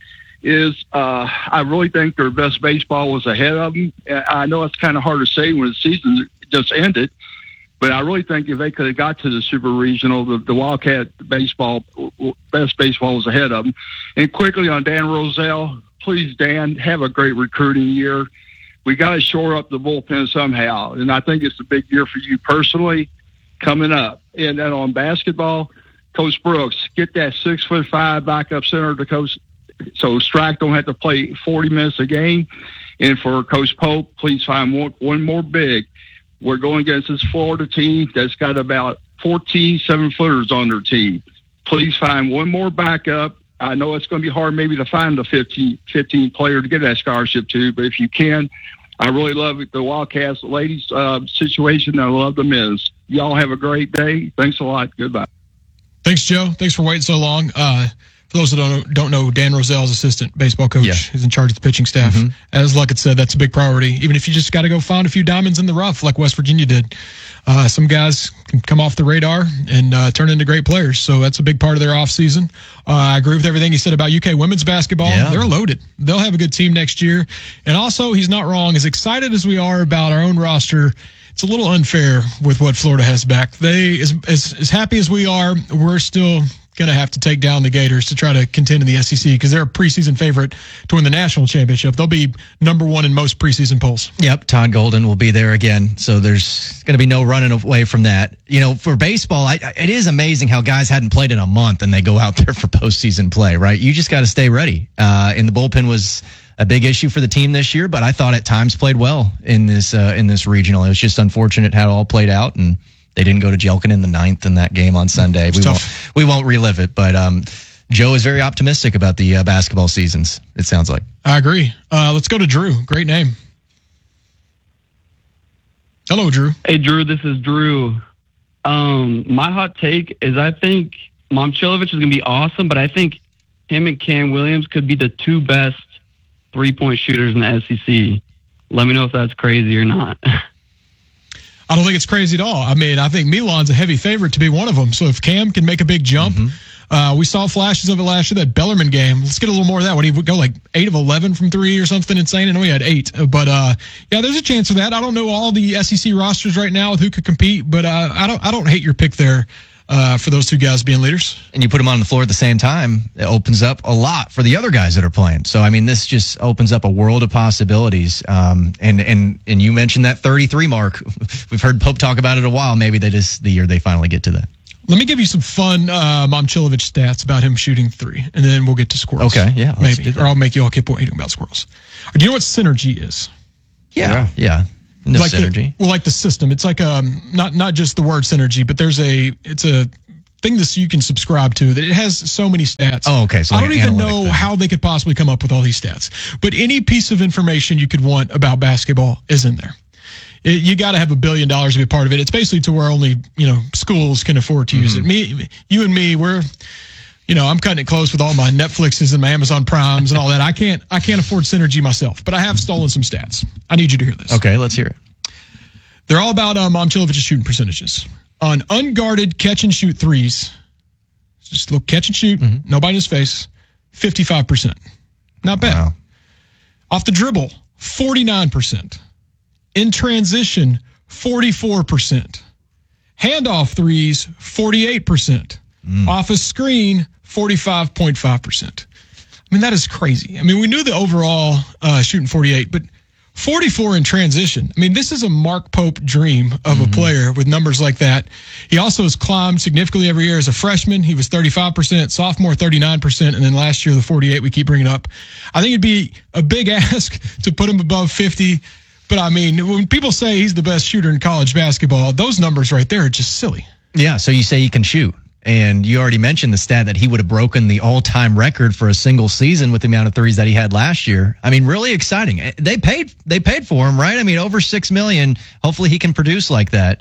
[SPEAKER 5] is I really think their best baseball was ahead of them. I know it's kind of hard to say when the season just ended, but I really think if they could have got to the Super Regional, the Wildcat baseball, best baseball was ahead of them. And quickly on Dan Roselle, please, Dan, have a great recruiting year. We got to shore up the bullpen somehow. And I think it's a big year for you personally coming up. And then on basketball, Coach Brooks, get that 6'5" backup center to Coach, so Strack don't have to play 40 minutes a game. And for Coach Pope, please find one more big. We're going against this Florida team that's got about 14 7-footers on their team. Please find one more backup. I know it's going to be hard maybe to find the 15 player to get that scholarship to, but if you can, I really love the Wildcats ladies situation. I love the men's. Y'all have a great day. Thanks a lot. Goodbye.
[SPEAKER 4] Thanks, Joe. Thanks for waiting so long. For those that don't know, Dan Roselle's assistant baseball coach is in charge of the pitching staff. Mm-hmm. As Luckett said, that's a big priority. Even if you just got to go find a few diamonds in the rough like West Virginia did. Some guys can come off the radar and turn into great players. So that's a big part of their offseason. I agree with everything he said about UK women's basketball. Yeah. They're loaded. They'll have a good team next year. And also, he's not wrong. As excited as we are about our own roster, it's a little unfair with what Florida has back. They, as happy as we are, we're still going to have to take down the Gators to try to contend in the SEC because they're a preseason favorite to win the national championship. They'll be number one in most preseason polls.
[SPEAKER 15] Yep, Todd Golden will be there again, so there's going to be no running away from that. You know, for baseball, it is amazing how guys hadn't played in a month and they go out there for postseason play, right? You just got to stay ready. And the bullpen was a big issue for the team this year, but I thought at times played well in this regional. It was just unfortunate how it all played out, and they didn't go to Jelkin in the ninth in that game on Sunday. We won't relive it, but Joe is very optimistic about the basketball seasons, it sounds like.
[SPEAKER 4] I agree. Let's go to Drew. Great name. Hello, Drew.
[SPEAKER 6] Hey, Drew. This is Drew. My hot take is I think Momcilovic is going to be awesome, but I think him and Cam Williams could be the two best three-point shooters in the SEC. Let me know if that's crazy or not.
[SPEAKER 4] I don't think it's crazy at all. I mean, I think Milan's a heavy favorite to be one of them. So if Cam can make a big jump, we saw flashes of it last year, that Bellarmine game. Let's get a little more of that. When he would go like 8 of 11 from 3 or something insane. I know he had 8. But, yeah, there's a chance for that. I don't know all the SEC rosters right now with who could compete, but I don't hate your pick there. For those two guys being leaders.
[SPEAKER 15] And you put them on the floor at the same time, it opens up a lot for the other guys that are playing. So, I mean, this just opens up a world of possibilities. And you mentioned that 33 mark. We've heard Pope talk about it a while. Maybe that is the year they finally get to that.
[SPEAKER 4] Let me give you some fun Momcilovic stats about him shooting 3, and then we'll get to squirrels.
[SPEAKER 15] Okay, yeah.
[SPEAKER 4] Maybe. Or I'll make you all keep waiting about squirrels. Do you know what synergy is?
[SPEAKER 15] Yeah. No synergy.
[SPEAKER 4] Like the system. It's like not just the word synergy, but it's a thing that you can subscribe to that it has so many stats.
[SPEAKER 15] Oh, okay. So
[SPEAKER 4] I
[SPEAKER 15] like
[SPEAKER 4] don't even know how they could possibly come up with all these stats. But any piece of information you could want about basketball is in there. You got to have $1 billion to be a part of it. It's basically to where only schools can afford to use it. You and me, we're I'm cutting it close with all my Netflixes and my Amazon Primes and all that. I can't afford synergy myself, but I have stolen some stats. I need you to hear this.
[SPEAKER 15] Okay, let's hear it. They're
[SPEAKER 4] all about Momcilovic's shooting percentages. On unguarded catch and shoot threes, just a little catch and shoot, nobody in his face, 55%. Not bad. Wow. Off the dribble, 49%. In transition, 44%. Handoff threes, 48%. Off a screen, 45.5%. I mean, that is crazy. I mean, we knew the overall shooting 48, but 44 in transition. I mean, this is a Mark Pope dream of a player with numbers like that. He also has climbed significantly every year. As a freshman, he was 35%, sophomore 39%, and then last year the 48 we keep bringing up. I think it'd be a big ask to put him above 50, but I mean, when people say he's the best shooter in college basketball, those numbers right there are just silly.
[SPEAKER 15] Yeah, so you say he can shoot. And you already mentioned the stat that he would have broken the all-time record for a single season with the amount of threes that he had last year. I mean, really exciting. They paid for him, right? I mean, over $6 million. Hopefully he can produce like that.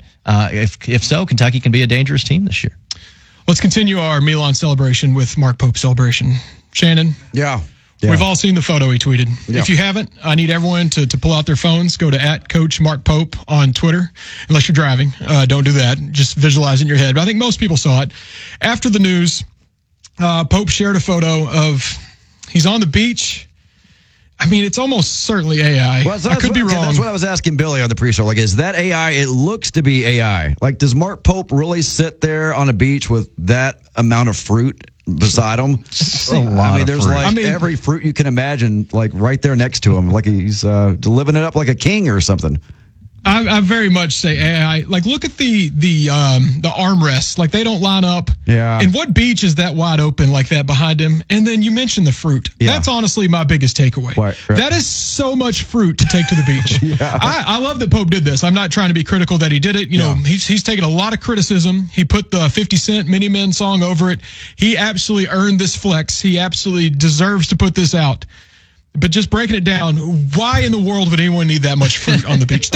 [SPEAKER 15] If so, Kentucky can be a dangerous team this year.
[SPEAKER 4] Let's continue our Milan celebration with Mark Pope celebration. Shannon?
[SPEAKER 3] Yeah.
[SPEAKER 4] We've all seen the photo he tweeted.
[SPEAKER 3] Yeah.
[SPEAKER 4] If you haven't, I need everyone to pull out their phones, go to @CoachMarkPope on Twitter. Unless you're driving, don't do that. Just visualize it in your head. But I think most people saw it. After the news, Pope shared a photo of he's on the beach. I mean, it's almost certainly AI.
[SPEAKER 3] Well,
[SPEAKER 4] I could be wrong.
[SPEAKER 3] That's what I was asking Billy on the pre-show. Like, is that AI? It looks to be AI. Like, does Mark Pope really sit there on a beach with that amount of fruit beside him? I mean, there's every fruit you can imagine, like right there next to him. Like he's living it up like a king or something.
[SPEAKER 4] I very much say AI. Like, look at the armrests. Like, they don't line up.
[SPEAKER 3] Yeah.
[SPEAKER 4] And what beach is that wide open like that behind him? And then you mentioned the fruit.
[SPEAKER 3] Yeah.
[SPEAKER 4] That's honestly my biggest takeaway.
[SPEAKER 3] Right.
[SPEAKER 4] That is so much fruit to take to the beach.
[SPEAKER 3] Yeah.
[SPEAKER 4] I love that Pope did this. I'm not trying to be critical that he did it. You know, he's taken a lot of criticism. He put the 50 Cent Mini Men song over it. He absolutely earned this flex. He absolutely deserves to put this out. But just breaking it down, why in the world would anyone need that much fruit on the beach?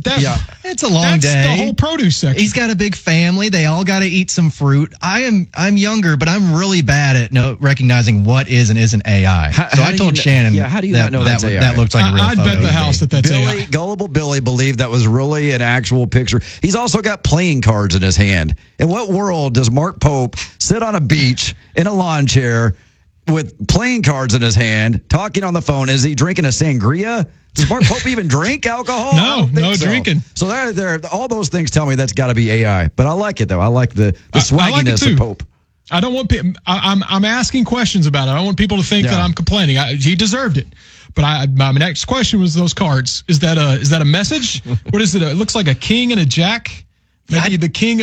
[SPEAKER 15] It's a long day.
[SPEAKER 4] That's the whole produce section.
[SPEAKER 15] He's got a big family. They all got to eat some fruit. I'm younger, but I'm really bad at recognizing what is and isn't AI. I told Shannon.
[SPEAKER 3] How do you not know that's AI?
[SPEAKER 15] That looked like a real
[SPEAKER 4] I'd
[SPEAKER 15] photo.
[SPEAKER 4] bet the house that's AI.
[SPEAKER 3] Gullible Billy believed that was really an actual picture. He's also got playing cards in his hand. In what world does Mark Pope sit on a beach in a lawn chair with playing cards in his hand, talking on the phone? Is he drinking a sangria? Does Mark Pope even drink alcohol?
[SPEAKER 4] No drinking.
[SPEAKER 3] So there, all those things tell me that's got to be AI. But I like it though. I like the swagginess of Pope.
[SPEAKER 4] I don't want people. I'm asking questions about it. I don't want people to think that I'm complaining. He deserved it. But my next question was those cards. Is that a message? What is it? It looks like a king and a jack. Maybe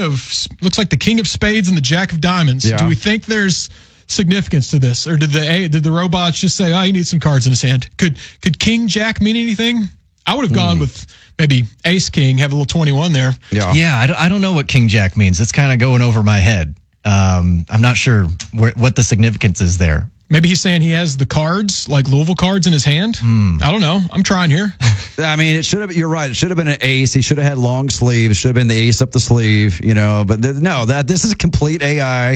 [SPEAKER 4] looks like the king of spades and the jack of diamonds.
[SPEAKER 3] Yeah.
[SPEAKER 4] Do we think there's significance to this, or did the robots just say, he needs some cards in his hand? Could King Jack mean anything? I would have gone with maybe Ace King, have a little 21 there.
[SPEAKER 15] Yeah, I don't know what King Jack means. It's kind of going over my head. I'm not sure what the significance is there.
[SPEAKER 4] Maybe he's saying he has the cards, like Louisville cards, in his hand. I don't know. I'm trying here.
[SPEAKER 3] I mean, it should have. You're right. It should have been an ace. He should have had long sleeves. Should have been the ace up the sleeve. But this is complete AI.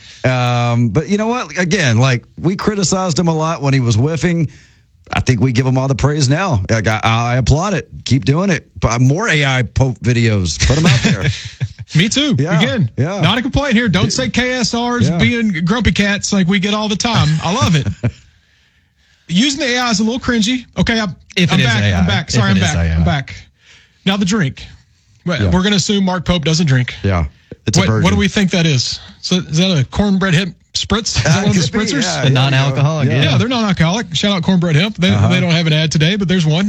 [SPEAKER 3] But you know what? Again, like, we criticized him a lot when he was whiffing. I think we give him all the praise now. Like, I applaud it. Keep doing it. But more AI Pope videos. Put them out there.
[SPEAKER 4] Me too.
[SPEAKER 3] Yeah,
[SPEAKER 4] Again, not a complaint here. Don't say KSRs being grumpy cats like we get all the time. I love it. Using the AI is a little cringy. Okay, I'm back. Sorry, I'm back. Now the drink. We're going to assume Mark Pope doesn't drink.
[SPEAKER 3] Yeah.
[SPEAKER 4] What do we think that is? So is that a cornbread hemp spritz? Is that one of the spritzers?
[SPEAKER 15] The non-alcoholic.
[SPEAKER 4] Yeah, they're non-alcoholic. Shout out cornbread hemp. They don't have an ad today, but there's one.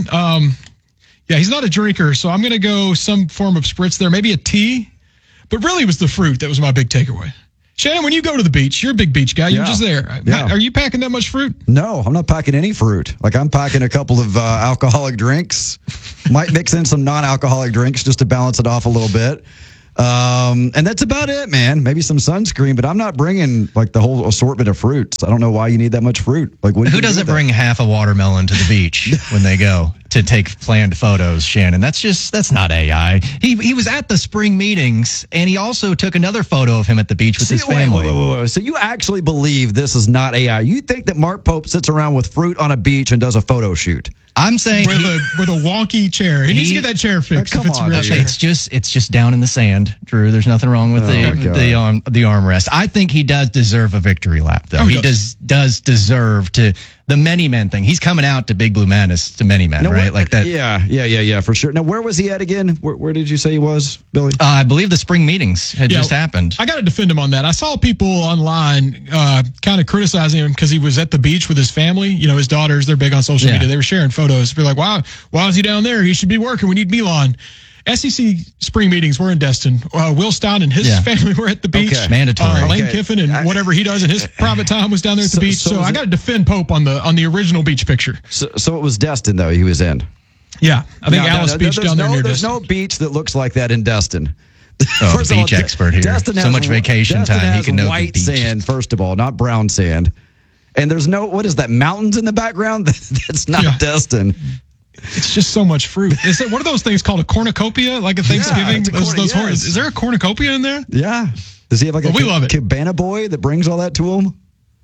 [SPEAKER 4] He's not a drinker, so I'm going to go some form of spritz there. Maybe a tea. But really, it was the fruit that was my big takeaway. Shannon, when you go to the beach, you're a big beach guy. You're
[SPEAKER 3] Yeah.
[SPEAKER 4] just there.
[SPEAKER 3] Yeah.
[SPEAKER 4] Are you packing that much fruit?
[SPEAKER 3] No, I'm not packing any fruit. Like, I'm packing a couple of alcoholic drinks. Might mix in some non-alcoholic drinks just to balance it off a little bit. And that's about it, man. Maybe some sunscreen, but I'm not bringing like the whole assortment of fruits. I don't know why you need that much fruit. Like, what
[SPEAKER 15] Who doesn't bring half a watermelon to the beach when they go to take planned photos, Shannon? That's not AI. He was at the spring meetings, and he also took another photo of him at the beach with his family.
[SPEAKER 3] Wait. So you actually believe this is not AI? You think that Mark Pope sits around with fruit on a beach and does a photo shoot?
[SPEAKER 15] I'm saying
[SPEAKER 4] with a wonky chair. He needs to get that chair fixed.
[SPEAKER 3] Come
[SPEAKER 4] if it's a
[SPEAKER 3] on,
[SPEAKER 4] real
[SPEAKER 3] dude.
[SPEAKER 4] chair.
[SPEAKER 15] It's just down in the sand, Drew. There's nothing wrong with the armrest. I think he does deserve a victory lap, though. He does deserve to the many men thing. He's coming out to Big Blue Madness to many men, right? Like that.
[SPEAKER 3] Yeah, for sure. Now, where was he at again? Where did you say he was, Billy?
[SPEAKER 15] I believe the spring meetings had just happened.
[SPEAKER 4] I got to defend him on that. I saw people online kind of criticizing him because he was at the beach with his family. You know, his daughters, they're big on social media. They were sharing photos. Be like, wow, why is he down there? He should be working. We need Milan. SEC spring meetings were in Destin. Will Stein and his family were at the beach.
[SPEAKER 15] Okay. Mandatory.
[SPEAKER 4] Lane Kiffin and whatever he does in his private time was down there at the beach. So I got to defend Pope on the original beach picture.
[SPEAKER 3] So it was Destin, though, he was in.
[SPEAKER 4] Yeah, I think Alice Beach down there near
[SPEAKER 3] There's
[SPEAKER 4] Destin.
[SPEAKER 3] no beach that looks like that in Destin.
[SPEAKER 15] Oh, beach expert here.
[SPEAKER 3] Destin
[SPEAKER 15] So much vacation time. He can know the
[SPEAKER 3] white
[SPEAKER 15] beach.
[SPEAKER 3] sand, first of all, not brown sand. And there's what is that, mountains in the background? That's not Destin.
[SPEAKER 4] It's just so much fruit. Is it one of those things called a cornucopia, like a Thanksgiving? Those horns. Is there a cornucopia in there?
[SPEAKER 3] Yeah. Does he have like
[SPEAKER 4] we love it.
[SPEAKER 3] cabana boy that brings all that to him?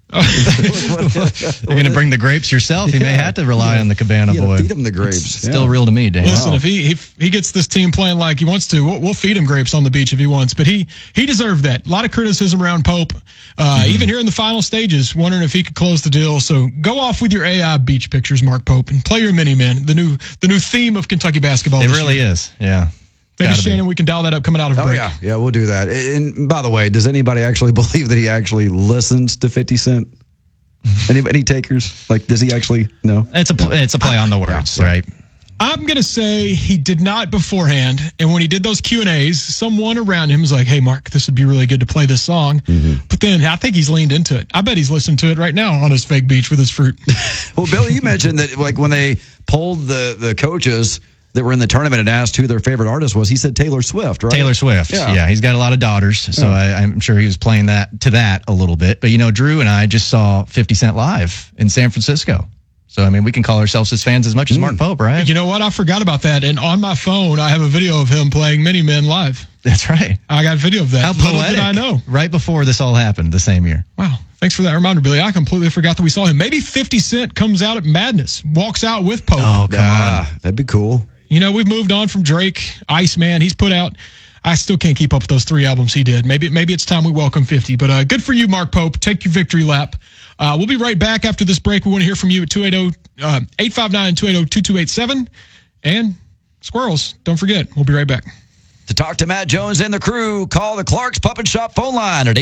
[SPEAKER 15] You're going to bring the grapes yourself. You may have to rely on the cabana boy.
[SPEAKER 3] Feed him the grapes.
[SPEAKER 15] It's still real to me, Dan.
[SPEAKER 4] Listen, if he gets this team playing like he wants to, we'll feed him grapes on the beach if he wants. But he deserved that. A lot of criticism around Pope, even here in the final stages, wondering if he could close the deal. So go off with your AI beach pictures, Mark Pope, and play your mini men. The new theme of Kentucky basketball.
[SPEAKER 15] It really is. Yeah.
[SPEAKER 4] Maybe Shannon, we can dial that up coming out of break.
[SPEAKER 3] Yeah, we'll do that. And by the way, does anybody actually believe that he actually listens to 50 Cent? Any takers? Like, does he actually? No.
[SPEAKER 15] It's a play on the words, right?
[SPEAKER 4] I'm going to say he did not beforehand. And when he did those Q&As, someone around him was like, hey, Mark, this would be really good to play this song. Mm-hmm. But then I think he's leaned into it. I bet he's listening to it right now on his fake beach with his fruit.
[SPEAKER 3] Well, Billy, you mentioned that like when they polled the coaches that were in the tournament and asked who their favorite artist was, he said Taylor Swift, right?
[SPEAKER 15] Taylor Swift. Yeah, he's got a lot of daughters, so I'm sure he was playing that a little bit. But, Drew and I just saw 50 Cent live in San Francisco. So, I mean, we can call ourselves his fans as much as Mark Pope, right?
[SPEAKER 4] You know what? I forgot about that. And on my phone, I have a video of him playing Mini Men live.
[SPEAKER 15] That's right.
[SPEAKER 4] I got a video of that.
[SPEAKER 15] How poetic.
[SPEAKER 4] I know.
[SPEAKER 15] Right before this all happened the same year.
[SPEAKER 4] Wow. Thanks for that reminder, Billy. I completely forgot that we saw him. Maybe 50 Cent comes out at Madness, walks out with Pope.
[SPEAKER 15] Oh, come on.
[SPEAKER 3] That'd be cool.
[SPEAKER 4] We've moved on from Drake, Iceman. He's put out, I still can't keep up with those 3 albums he did. Maybe it's time we welcome 50. But good for you, Mark Pope. Take your victory lap. We'll be right back after this break. We want to hear from you at 859-280-2287. And Squirrels, don't forget, we'll be right back.
[SPEAKER 3] To talk to Matt Jones and the crew, call the Clark's Pup and Shop phone line at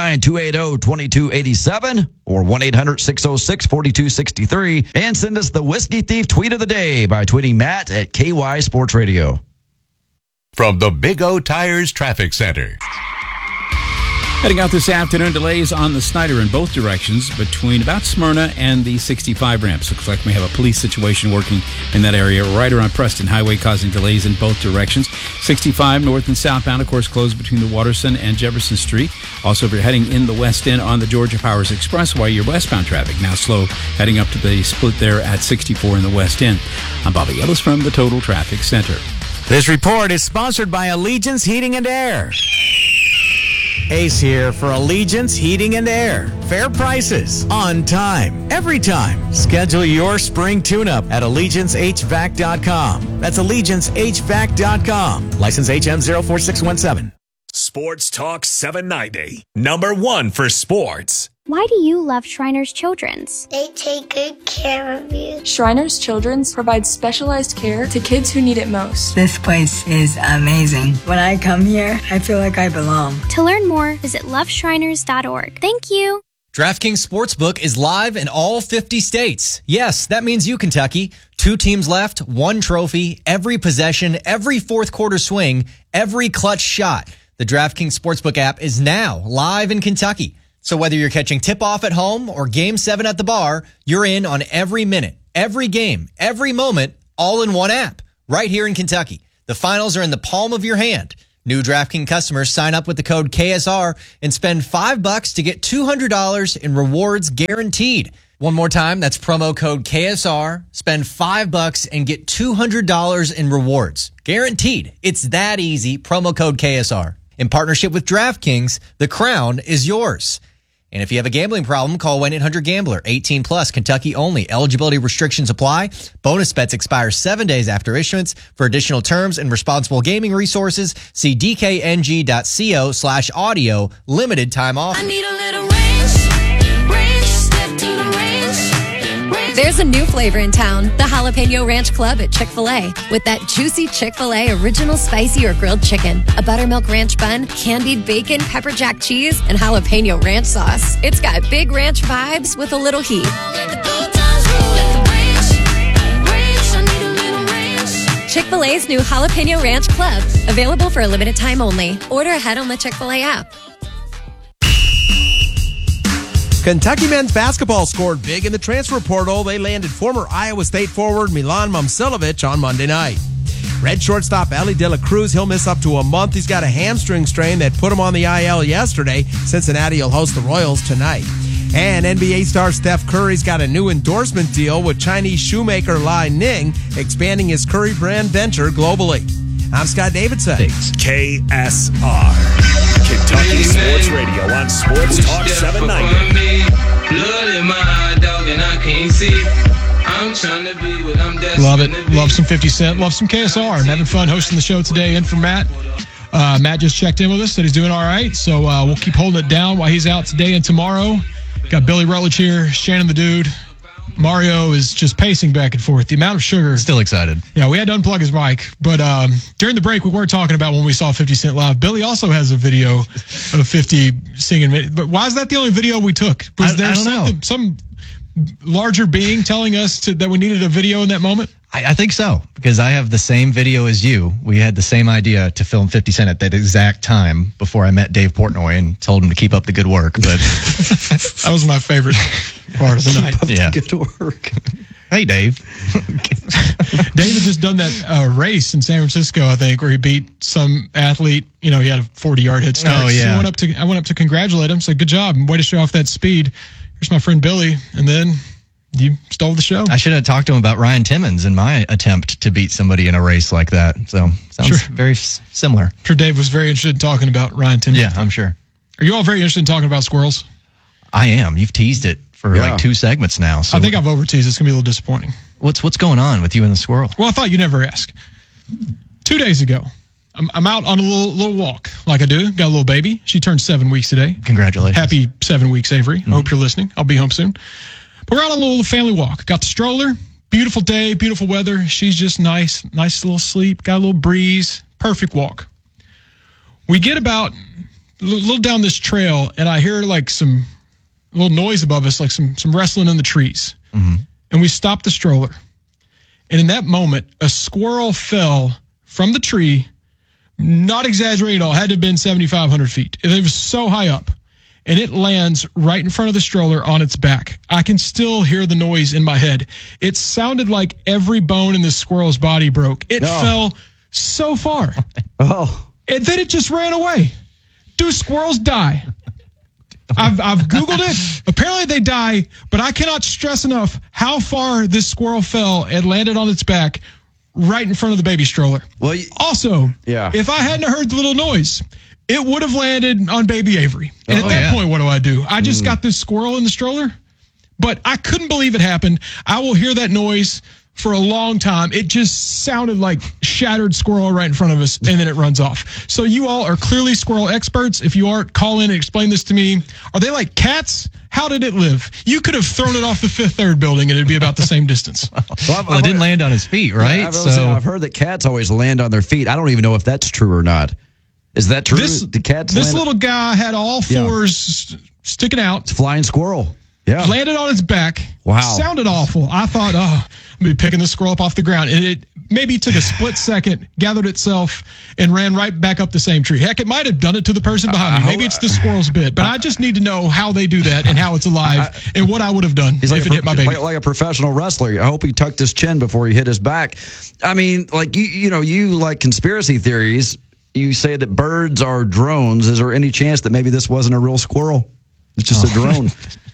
[SPEAKER 3] 859-280-2287 or 1-800-606-4263 and send us the Whiskey Thief tweet of the day by tweeting Matt at KY Sports Radio.
[SPEAKER 25] From the Big O Tires Traffic Center.
[SPEAKER 7] Heading out this afternoon, delays on the Snyder in both directions between about Smyrna and the 65 ramps. Looks like we have a police situation working in that area right around Preston Highway, causing delays in both directions. 65 north and southbound, of course, closed between the Watterson and Jefferson Street. Also, if you're heading in the west end on the Georgia Powers Expressway, your westbound traffic now slow, heading up to the split there at 64 in the west end. I'm Bobby Ellis from the Total Traffic Center.
[SPEAKER 8] This report is sponsored by Allegiance Heating and Air. Ace here for Allegiance Heating and Air. Fair prices, on time, every time. Schedule your spring tune-up at AllegianceHVAC.com. That's AllegianceHVAC.com. License HM04617.
[SPEAKER 25] Sports Talk 790. Number 1 for sports.
[SPEAKER 29] Why do you love Shriners Children's?
[SPEAKER 9] They take good care of you.
[SPEAKER 10] Shriners Children's provides specialized care to kids who need it most.
[SPEAKER 11] This place is amazing. When I come here, I feel like I belong.
[SPEAKER 29] To learn more, visit loveshriners.org. Thank you.
[SPEAKER 12] DraftKings Sportsbook is live in all 50 states. Yes, that means you, Kentucky. 2 teams left, 1 trophy, every possession, every fourth quarter swing, every clutch shot. The The DraftKings Sportsbook app is now live in Kentucky. So whether you're catching tip-off at home or Game 7 at the bar, you're in on every minute, every game, every moment, all in one app, right here in Kentucky. The finals are in the palm of your hand. New DraftKings customers sign up with the code KSR and spend $5 to get $200 in rewards guaranteed. One more time, that's promo code KSR. Spend $5 and get $200 in rewards. Guaranteed. It's that easy. Promo code KSR. In partnership with DraftKings, the crown is yours. And if you have a gambling problem, call 1-800-GAMBLER. 18 plus, Kentucky only. Eligibility restrictions apply. Bonus bets expire 7 days after issuance. For additional terms and responsible gaming resources, see dkng.co/audio. Limited time offer.
[SPEAKER 13] I need a little ranch, step to the ranch.
[SPEAKER 14] There's a new flavor in town, the Jalapeno Ranch Club at Chick-fil-A. With that juicy Chick-fil-A original spicy or grilled chicken, a buttermilk ranch bun, candied bacon, pepper jack cheese, and jalapeno ranch sauce. It's got big ranch vibes with a little heat. Chick-fil-A's new Jalapeno Ranch Club, available for a limited time only. Order ahead on the Chick-fil-A app.
[SPEAKER 16] Kentucky men's basketball scored big in the transfer portal. They landed former Iowa State forward Milan Momcilovic on Monday night. Red shortstop Ellie De La Cruz, he'll miss up to a month. He's got a hamstring strain that put him on the IL yesterday. Cincinnati will host the Royals tonight. And NBA star Steph Curry's got a new endorsement deal with Chinese shoemaker Lai Ning, expanding his Curry brand venture globally. I'm Scott Davidson.
[SPEAKER 25] KSR. Kentucky Sports Radio on Sports Talk 790.
[SPEAKER 4] Love it. Love some 50 Cent. Love some KSR. I'm having fun hosting the show today. In for Matt. Matt just checked in with us, said he's doing all right. So we'll keep holding it down while he's out today and tomorrow. Got Billy Rutledge here, Shannon the Dude. Mario is just pacing back and forth. The amount of sugar.
[SPEAKER 15] Still excited.
[SPEAKER 4] Yeah, we had to unplug his mic. But during the break, we were talking about when we saw 50 Cent live. Billy also has a video of 50 singing. But why is that the only video we took? Was there some larger being telling us that we needed a video in that moment?
[SPEAKER 15] I think so, because I have the same video as you. We had the same idea to film 50 Cent at that exact time before I met Dave Portnoy and told him to keep up the good work. But
[SPEAKER 4] that was my favorite part of the night.
[SPEAKER 15] Yeah.
[SPEAKER 3] Good work.
[SPEAKER 15] Hey, Dave.
[SPEAKER 4] Dave had just done that race in San Francisco, I think, where he beat some athlete. You know, he had a 40-yard head start.
[SPEAKER 15] Oh, yeah.
[SPEAKER 4] So I went up to congratulate him. Said, good job. Way to show off that speed. Here's my friend Billy. And then you stole the show.
[SPEAKER 15] I should have talked to him about Ryan Timmons and my attempt to beat somebody in a race like that. So sounds very similar.
[SPEAKER 4] I'm sure Dave was very interested in talking about Ryan Timmons.
[SPEAKER 15] Yeah, I'm sure.
[SPEAKER 4] Are you all very interested in talking about squirrels?
[SPEAKER 15] I am. You've teased it for like 2 segments now. So
[SPEAKER 4] I think I've over-teased. It's going to be a little disappointing.
[SPEAKER 15] What's going on with you and the squirrel?
[SPEAKER 4] Well, I thought you'd never ask. 2 days ago, I'm out on a little walk like I do. Got a little baby. She turned 7 weeks today.
[SPEAKER 15] Congratulations.
[SPEAKER 4] Happy 7 weeks, Avery. I hope you're listening. I'll be home soon. But we're out on a little family walk. Got the stroller. Beautiful day, beautiful weather. She's just nice little sleep. Got a little breeze. Perfect walk. We get about a little down this trail, and I hear like some little noise above us, like some wrestling in the trees. Mm-hmm. And we stop the stroller. And in that moment, a squirrel fell from the tree, not exaggerating at all, had to have been 7,500 feet. It was so high up. And it lands right in front of the stroller on its back. I can still hear the noise in my head. It sounded like every bone in this squirrel's body broke. It fell so far. And then it just ran away. Do squirrels die? I've Googled it. Apparently they die, but I cannot stress enough how far this squirrel fell and landed on its back right in front of the baby stroller. Well, also, if I hadn't heard the little noise, it would have landed on baby Avery. And at that point, what do? I just got this squirrel in the stroller, but I couldn't believe it happened. I will hear that noise for a long time. It just sounded like shattered squirrel right in front of us, and then it runs off. So you all are clearly squirrel experts. If you aren't, call in and explain this to me. Are they like cats? How did it live? You could have thrown it off the Fifth Third building, and it'd be about the same distance.
[SPEAKER 15] Well, it didn't land on his feet, right?
[SPEAKER 3] Yeah, I've heard that cats always land on their feet. I don't even know if that's true or not. Is that true?
[SPEAKER 4] This little guy had all fours sticking out.
[SPEAKER 3] It's a flying squirrel. Yeah.
[SPEAKER 4] Landed on its back.
[SPEAKER 3] Wow.
[SPEAKER 4] Sounded awful. I thought, I'm going to be picking the squirrel up off the ground. And it maybe took a split second, gathered itself, and ran right back up the same tree. Heck, it might have done it to the person behind me. Maybe it's the squirrel's bit. But I just need to know how they do that and how it's alive and what I would have done if it hit my baby.
[SPEAKER 3] Like a professional wrestler. I hope he tucked his chin before he hit his back. I mean, like, you like conspiracy theories. You say that birds are drones. Is there any chance that maybe this wasn't a real squirrel? It's just a drone.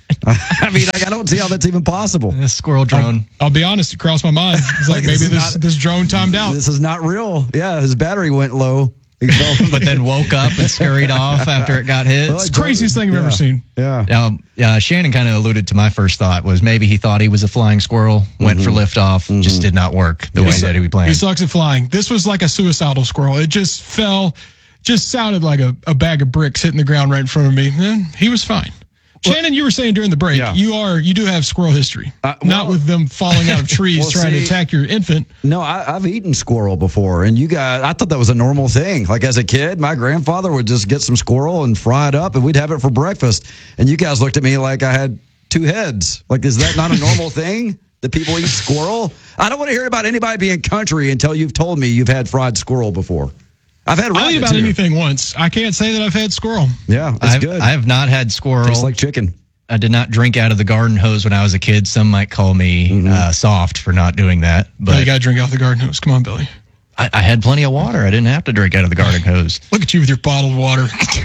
[SPEAKER 3] I mean, I don't see how that's even possible.
[SPEAKER 15] A squirrel drone.
[SPEAKER 4] I'll be honest, it crossed my mind. It's like maybe this drone timed out.
[SPEAKER 3] This is not real. Yeah, his battery went low.
[SPEAKER 15] But then woke up and scurried off after it got hit.
[SPEAKER 4] It's the craziest thing I've ever seen.
[SPEAKER 3] Yeah.
[SPEAKER 15] Shannon kind of alluded to my first thought was maybe he thought he was a flying squirrel, went for liftoff, just did not work the way that he planned.
[SPEAKER 4] He sucks at flying. This was like a suicidal squirrel. It just fell, just sounded like a bag of bricks hitting the ground right in front of me. And he was fine. Shannon, you were saying during the break, you do have squirrel history. Not with them falling out of trees trying to attack your infant.
[SPEAKER 3] No, I've eaten squirrel before, and I thought that was a normal thing. Like as a kid, my grandfather would just get some squirrel and fry it up, and we'd have it for breakfast. And you guys looked at me like I had two heads. Like, is that not a normal thing that people eat squirrel? I don't want to hear about anybody being country until you've told me you've had fried squirrel before. I've had rabbit,
[SPEAKER 4] I'll eat about anything once. I can't say that I've had squirrel.
[SPEAKER 3] Yeah, it's good.
[SPEAKER 15] I have not had squirrel.
[SPEAKER 3] Tastes like chicken.
[SPEAKER 15] I did not drink out of the garden hose when I was a kid. Some might call me soft for not doing that. But
[SPEAKER 4] you got to drink out of the garden hose. Come on, Billy.
[SPEAKER 15] I had plenty of water. I didn't have to drink out of the garden hose.
[SPEAKER 4] Look at you with your bottled water.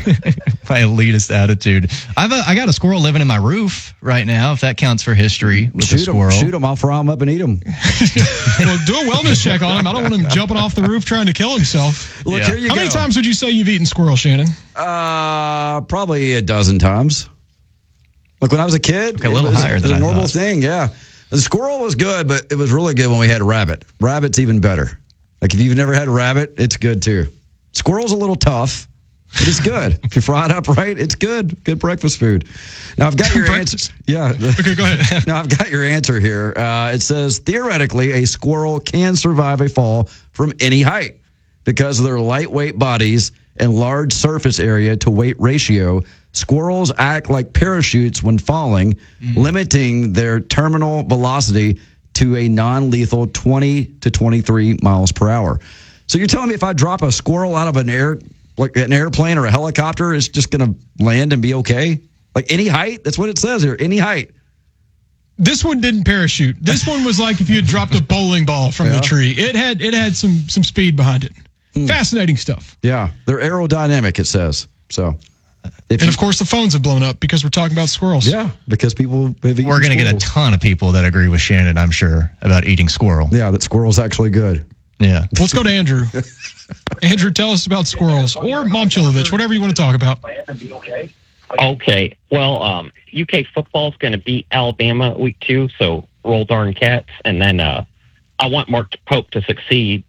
[SPEAKER 15] My elitist attitude. I got a squirrel living in my roof right now, if that counts for history with a squirrel.
[SPEAKER 3] Shoot him. I'll fry him up and eat him.
[SPEAKER 4] Well, do a wellness check on him. I don't want him jumping off the roof trying to kill himself.
[SPEAKER 3] Look, here you
[SPEAKER 4] How
[SPEAKER 3] go.
[SPEAKER 4] many times would you say you've eaten squirrel, Shannon?
[SPEAKER 3] Probably a dozen times. Like when I was a kid,
[SPEAKER 15] a little higher than
[SPEAKER 3] a
[SPEAKER 15] I
[SPEAKER 3] normal
[SPEAKER 15] thought.
[SPEAKER 3] thing. Yeah, the squirrel was good, but it was really good when we had rabbit. Rabbit's even better. Like if you've never had rabbit, it's good too. Squirrel's a little tough, but it's good. If you fry it up right, it's good. Good breakfast food. Now I've got your answer. Yeah.
[SPEAKER 4] Okay, go ahead.
[SPEAKER 3] Now I've got your answer here. It says theoretically a squirrel can survive a fall from any height because of their lightweight bodies and large surface area to weight ratio. Squirrels act like parachutes when falling, limiting their terminal velocity to a non-lethal 20 to 23 miles per hour. So you're telling me if I drop a squirrel out of an airplane or a helicopter, it's just going to land and be okay? Like any height? That's what it says here. Any height.
[SPEAKER 4] This one didn't parachute. This one was like if you had dropped a bowling ball from the tree. It had some speed behind it. Fascinating stuff.
[SPEAKER 3] Yeah, they're aerodynamic, it says. So,
[SPEAKER 4] of course, the phones have blown up because we're talking about squirrels.
[SPEAKER 3] Yeah, because people have eaten
[SPEAKER 15] We're going to get a ton of people that agree with Shannon, I'm sure, about eating squirrel.
[SPEAKER 3] Yeah, that squirrel's actually good.
[SPEAKER 15] Yeah.
[SPEAKER 4] Let's go to Andrew. Andrew, tell us about squirrels or Mom Chilovich, whatever you want to talk about.
[SPEAKER 17] Okay. Well, UK football is going to beat Alabama week 2, so roll darn cats. And then I want Mark Pope to succeed.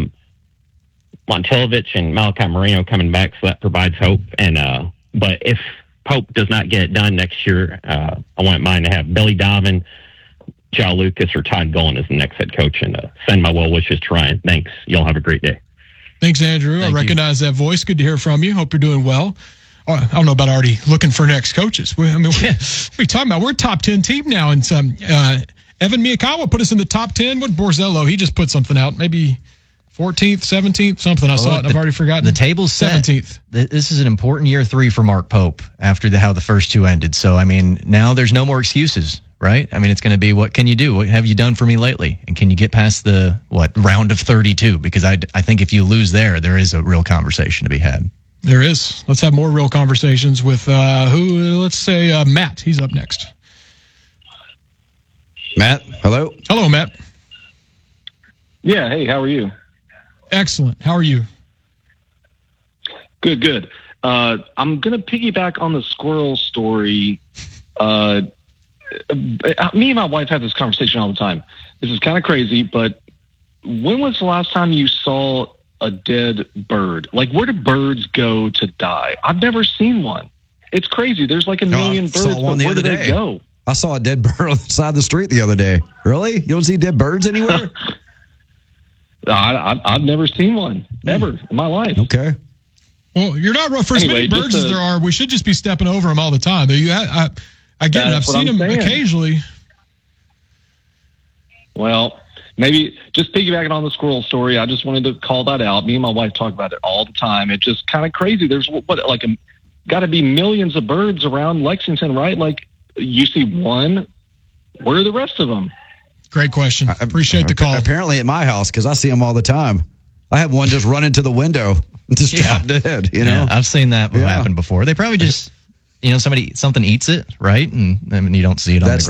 [SPEAKER 17] Montilovich and Malachi Marino coming back, so that provides hope. And but if Pope does not get it done next year, I want mine to have Billy Donovan, Joe Lucas, or Todd Gullen as the next head coach. And send my well wishes to Ryan. Thanks. Y'all have a great day.
[SPEAKER 4] Thanks, Andrew. I recognize that voice. Good to hear from you. Hope you're doing well. I don't know about already looking for next coaches. What are you talking about? We're a top 10 team now. And Evan Miyakawa put us in the top 10. What Borzello? He just put something out. Maybe 14th, 17th, something. I saw it and I've already forgotten.
[SPEAKER 15] The table's set.
[SPEAKER 4] 17th.
[SPEAKER 15] This is an important year 3 for Mark Pope after how the first 2 ended. So, I mean, now there's no more excuses, right? I mean, it's going to be, what can you do? What have you done for me lately? And can you get past the, round of 32? Because I think if you lose there is a real conversation to be had.
[SPEAKER 4] There is. Let's have more real conversations with let's say Matt. He's up next.
[SPEAKER 3] Matt, hello.
[SPEAKER 4] Hello, Matt.
[SPEAKER 18] Yeah, hey, how are you?
[SPEAKER 4] Excellent. How are you?
[SPEAKER 18] Good. I'm going to piggyback on the squirrel story. Me and my wife have this conversation all the time. This is kind of crazy, but when was the last time you saw a dead bird? Like, where do birds go to die? I've never seen one. It's crazy. There's like a million birds, but where do they go?
[SPEAKER 3] I saw a dead bird on the side of the street the other day. Really? You don't see dead birds anywhere?
[SPEAKER 18] I've never seen one. Never in my life.
[SPEAKER 3] Okay.
[SPEAKER 4] Well, you're not for as many birds as there are. We should just be stepping over them all the time. I get it. I've seen them occasionally.
[SPEAKER 18] Well, maybe just piggybacking on the squirrel story, I just wanted to call that out. Me and my wife talk about it all the time. It's just kind of crazy. There's got to be millions of birds around Lexington, right? Like, you see one, where are the rest of them?
[SPEAKER 4] Great question. Appreciate the call.
[SPEAKER 3] Apparently at my house, because I see them all the time. I have one just run into the window and just drop dead, you know?
[SPEAKER 15] Yeah, I've seen that happen before. They probably just, something eats it, right? And I mean, you don't see it on the ground.